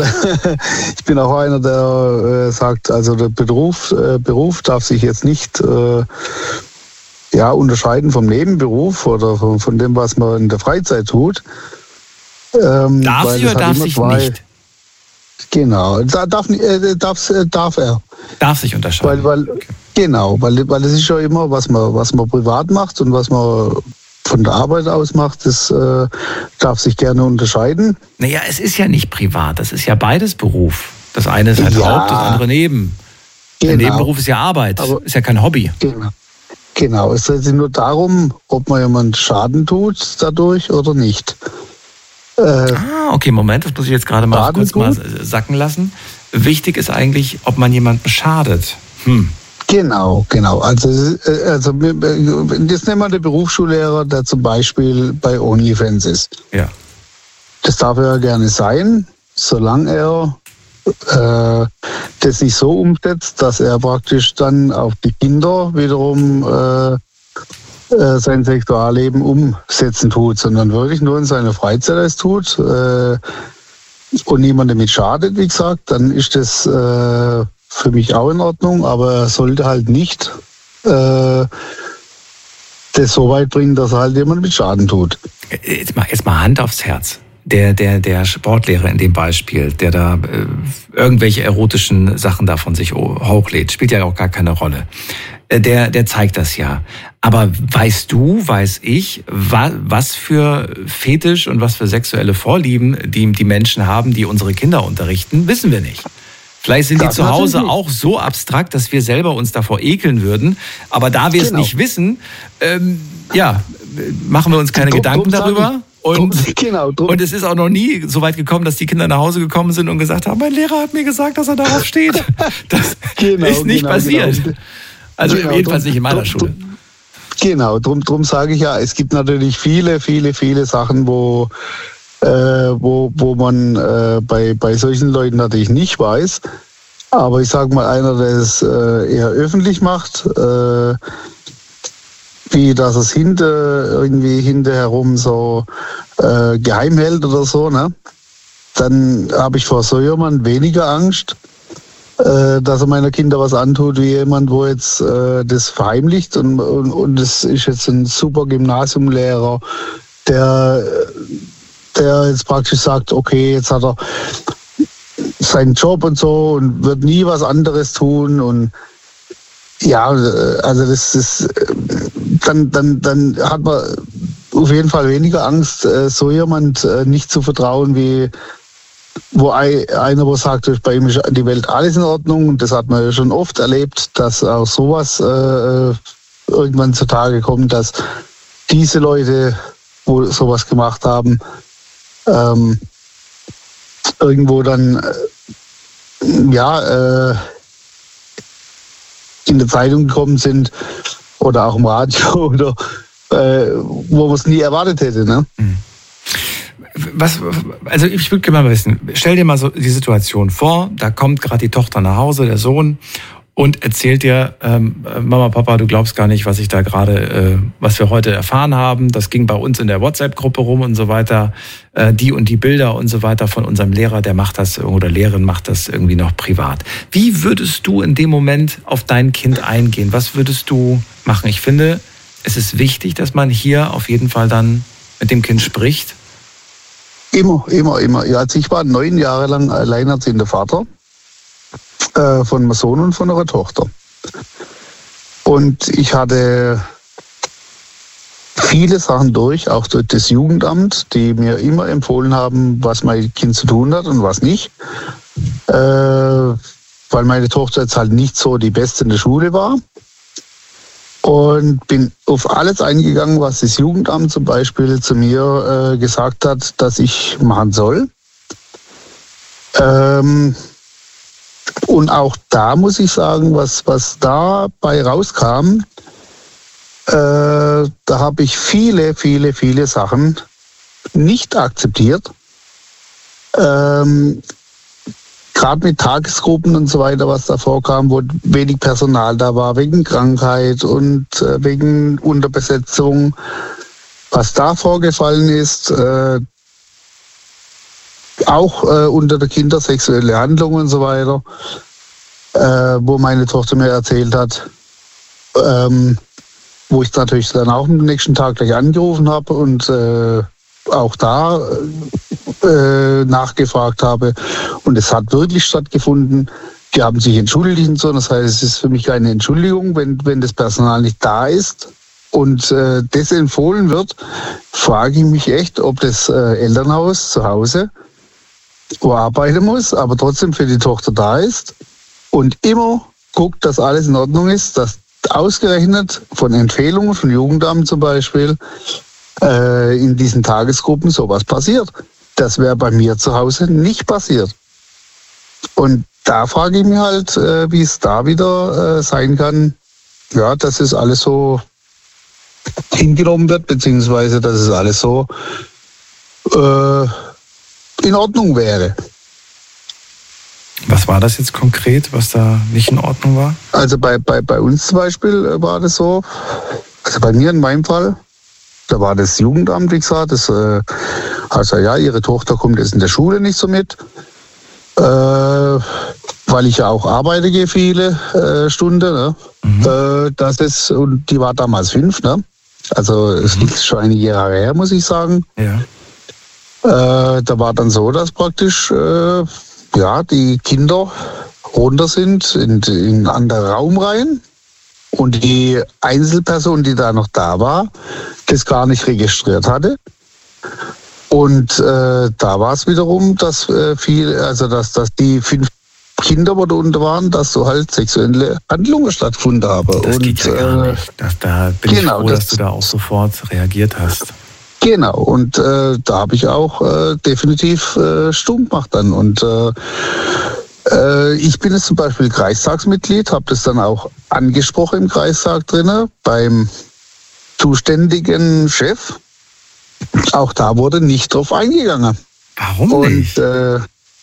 der sagt, also der Beruf darf sich jetzt nicht unterscheiden vom Nebenberuf oder von dem, was man in der Freizeit tut. Darf sie oder darf sich nicht? Genau, darf er. Darf sich unterscheiden. Weil es ist ja immer, was man privat macht und was man von der Arbeit aus macht, das darf sich gerne unterscheiden. Naja, es ist ja nicht privat, das ist ja beides Beruf. Das eine ist halt Haupt, das andere neben. Genau. Der Nebenberuf ist ja Arbeit, ist ja kein Hobby. Genau, es dreht sich nur darum, ob man jemand Schaden tut dadurch oder nicht. Okay, Moment, das muss ich jetzt gerade mal kurz mal sacken lassen. Wichtig ist eigentlich, ob man jemandem schadet. Genau. Also das nehmen wir den Berufsschullehrer, der zum Beispiel bei OnlyFans ist. Ja. Das darf er ja gerne sein, solange er das nicht so umsetzt, dass er praktisch dann auf die Kinder wiederum sein Sexualleben umsetzen tut, sondern wirklich nur in seiner Freizeit es tut und niemand damit schadet, wie gesagt, dann ist das für mich auch in Ordnung, aber er sollte halt nicht das so weit bringen, dass er halt jemand mit Schaden tut. Jetzt mal Hand aufs Herz. Der Sportlehrer in dem Beispiel, der da irgendwelche erotischen Sachen da von sich hochlädt, spielt ja auch gar keine Rolle. Der zeigt das ja. Aber weiß ich, was für Fetisch und was für sexuelle Vorlieben die Menschen haben, die unsere Kinder unterrichten, wissen wir nicht. Vielleicht sind die zu Hause auch so abstrakt, dass wir selber uns davor ekeln würden. Aber da wir es nicht wissen, machen wir uns keine Gedanken darüber. Und es ist auch noch nie so weit gekommen, dass die Kinder nach Hause gekommen sind und gesagt haben, mein Lehrer hat mir gesagt, dass er darauf steht. Das ist nicht passiert. Also jedenfalls nicht in meiner Schule. Genau, drum sage ich ja, es gibt natürlich viele Sachen, wo man bei solchen Leuten natürlich nicht weiß. Aber ich sage mal, einer, der es eher öffentlich macht, wie dass es hinterherum so geheim hält oder so, ne? Dann habe ich vor so jemandem weniger Angst, dass er meiner Kinder was antut, wie jemand, wo jetzt das verheimlicht und das ist jetzt ein super Gymnasiumlehrer, der jetzt praktisch sagt, okay, jetzt hat er seinen Job und so und wird nie was anderes tun und ja, also das ist dann hat man auf jeden Fall weniger Angst, so jemand nicht zu vertrauen, wie wo einer wo sagt, bei ihm ist die Welt alles in Ordnung. Und das hat man ja schon oft erlebt, dass auch sowas irgendwann zutage kommt, dass diese Leute, wo sowas gemacht haben, irgendwo dann in der Zeitung gekommen sind oder auch im Radio oder wo man es nie erwartet hätte. Ne? Also ich würde gerne mal wissen, stell dir mal so die Situation vor, da kommt gerade die Tochter nach Hause, der Sohn, und erzählt dir, Mama, Papa, du glaubst gar nicht, was ich da gerade, was wir heute erfahren haben. Das ging bei uns in der WhatsApp-Gruppe rum und so weiter. Die und die Bilder und so weiter von unserem Lehrer, der macht das, oder Lehrerin macht das irgendwie noch privat. Wie würdest du in dem Moment auf dein Kind eingehen? Was würdest du machen? Ich finde, es ist wichtig, dass man hier auf jeden Fall dann mit dem Kind spricht. Immer. Ja, also ich war 9 Jahre lang alleinerziehender Vater von einem Sohn und von einer Tochter. Und ich hatte viele Sachen durch, auch durch das Jugendamt, die mir immer empfohlen haben, was mein Kind zu tun hat und was nicht. Weil meine Tochter jetzt halt nicht so die Beste in der Schule war. Und bin auf alles eingegangen, was das Jugendamt zum Beispiel zu mir gesagt hat, dass ich machen soll. Und auch da muss ich sagen, was dabei rauskam, da habe ich viele Sachen nicht akzeptiert. Gerade mit Tagesgruppen und so weiter, was da vorkam, wo wenig Personal da war, wegen Krankheit und wegen Unterbesetzung. Was da vorgefallen ist, auch unter den Kindern sexuelle Handlungen und so weiter, wo meine Tochter mir erzählt hat, wo ich natürlich dann auch am nächsten Tag gleich angerufen habe und auch da nachgefragt habe. Und es hat wirklich stattgefunden. Die haben sich entschuldigt und so. Das heißt, es ist für mich keine Entschuldigung, wenn das Personal nicht da ist und das empfohlen wird, frage ich mich echt, ob das Elternhaus zu Hause, wo arbeiten muss, aber trotzdem für die Tochter da ist und immer guckt, dass alles in Ordnung ist, dass ausgerechnet von Empfehlungen von Jugendamt zum Beispiel in diesen Tagesgruppen sowas passiert. Das wäre bei mir zu Hause nicht passiert. Und da frage ich mich halt, wie es da wieder sein kann, ja, dass es alles so hingenommen wird, beziehungsweise dass es alles so in Ordnung wäre. Was war das jetzt konkret, was da nicht in Ordnung war? Also bei uns zum Beispiel war das so, also bei mir in meinem Fall, da war das Jugendamt, wie gesagt, das also ja, ihre Tochter kommt jetzt in der Schule nicht so mit, weil ich ja auch arbeite gehe viele Stunden, ne? Das ist, und die war damals 5, ne? Also es liegt schon einige Jahre her, muss ich sagen. Ja. Da war dann so, dass praktisch ja, die Kinder runter sind in einen anderen Raum rein und die Einzelperson, die da noch da war, das gar nicht registriert hatte. Und da war es wiederum, dass dass die 5 Kinder, die da unten waren, dass so halt sexuelle Handlungen stattgefunden haben. Das geht ja gar nicht. Da bin ich froh, dass du da auch sofort reagiert hast. Genau, und da habe ich auch definitiv stumm gemacht dann. Und ich bin jetzt zum Beispiel Kreistagsmitglied, habe das dann auch angesprochen im Kreistag drin, beim zuständigen Chef. Auch da wurde nicht drauf eingegangen. Warum nicht? Und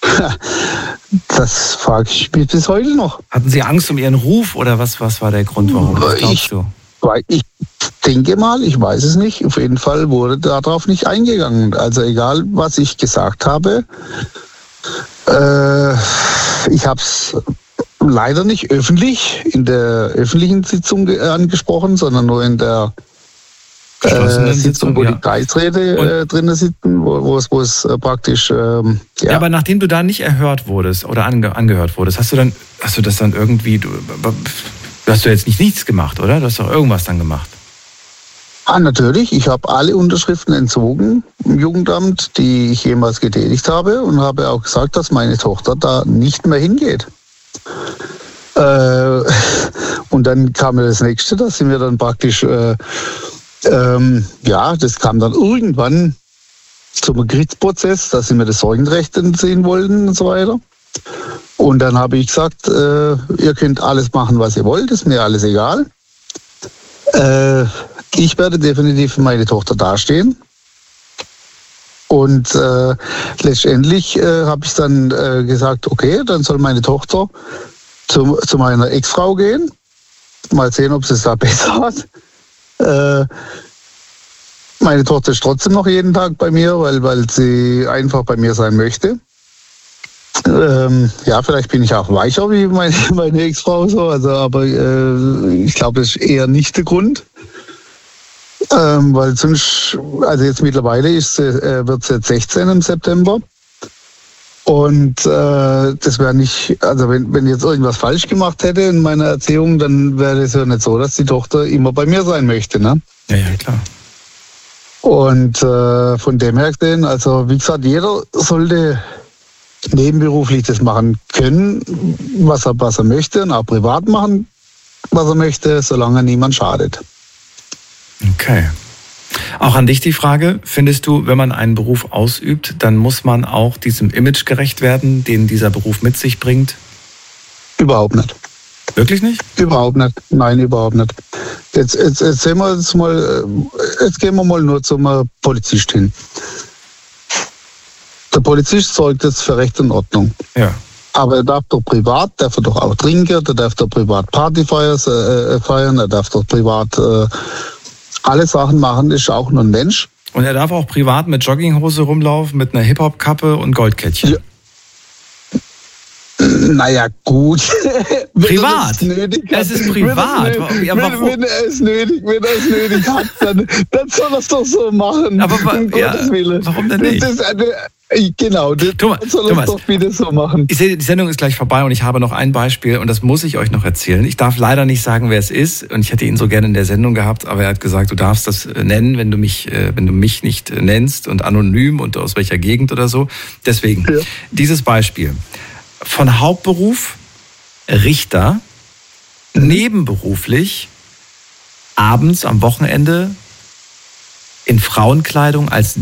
das frage ich mich bis heute noch. Hatten Sie Angst um Ihren Ruf oder was war der Grund, warum? Was glaubst du? Ich denke mal, ich weiß es nicht. Auf jeden Fall wurde darauf nicht eingegangen. Also egal, was ich gesagt habe, ich habe es leider nicht öffentlich in der öffentlichen Sitzung angesprochen, sondern nur in der Sitzung, wo die Kreisräte drin sitzen, wo es praktisch Ja, aber nachdem du da nicht erhört wurdest oder angehört wurdest, hast du das dann irgendwie, du hast du jetzt nichts gemacht, oder? Du hast doch irgendwas dann gemacht. Ah, natürlich. Ich habe alle Unterschriften entzogen im Jugendamt, die ich jemals getätigt habe, und habe auch gesagt, dass meine Tochter da nicht mehr hingeht. Und dann kam mir das Nächste, dass sie mir dann praktisch, das kam dann irgendwann zum Gerichtsprozess, dass sie mir das Sorgenrecht entziehen wollten und so weiter. Und dann habe ich gesagt, ihr könnt alles machen, was ihr wollt, ist mir alles egal. Ich werde definitiv für meine Tochter dastehen. Und letztendlich habe ich dann gesagt, okay, dann soll meine Tochter zu meiner Ex-Frau gehen. Mal sehen, ob sie es da besser hat. Meine Tochter ist trotzdem noch jeden Tag bei mir, weil sie einfach bei mir sein möchte. Vielleicht bin ich auch weicher wie meine Ex-Frau, so, aber ich glaube, das ist eher nicht der Grund. Weil sonst, also jetzt mittlerweile wird sie jetzt 16 im September. Und das wäre nicht, also wenn ich jetzt irgendwas falsch gemacht hätte in meiner Erziehung, dann wäre es ja nicht so, dass die Tochter immer bei mir sein möchte, ne? Ja, klar. Und von dem her gesehen, also wie gesagt, jeder sollte nebenberuflich das machen können, was er möchte, und auch privat machen, was er möchte, solange niemand schadet. Okay. Auch an dich die Frage, findest du, wenn man einen Beruf ausübt, dann muss man auch diesem Image gerecht werden, den dieser Beruf mit sich bringt? Überhaupt nicht. Wirklich nicht? Überhaupt nicht. Nein, überhaupt nicht. Jetzt gehen wir mal nur zum Polizist hin. Der Polizist sorgt jetzt für Recht und Ordnung. Ja. Aber er darf doch auch trinken, er darf doch privat Party feiern, er darf doch privat alle Sachen machen, ist auch nur ein Mensch. Und er darf auch privat mit Jogginghose rumlaufen, mit einer Hip-Hop-Kappe und Goldkettchen. Ja. Naja, gut. Privat? Es ist privat. Wenn er es nötig hat, dann soll er es doch so machen. Aber warum denn nicht? Genau, Thomas, soll er es doch bitte so machen. Ich sehe, die Sendung ist gleich vorbei und ich habe noch ein Beispiel und das muss ich euch noch erzählen. Ich darf leider nicht sagen, wer es ist und ich hätte ihn so gerne in der Sendung gehabt, aber er hat gesagt, du darfst das nennen, wenn du mich nicht nennst und anonym und aus welcher Gegend oder so. Deswegen, dieses Beispiel. Von Hauptberuf Richter, nebenberuflich, abends am Wochenende in Frauenkleidung als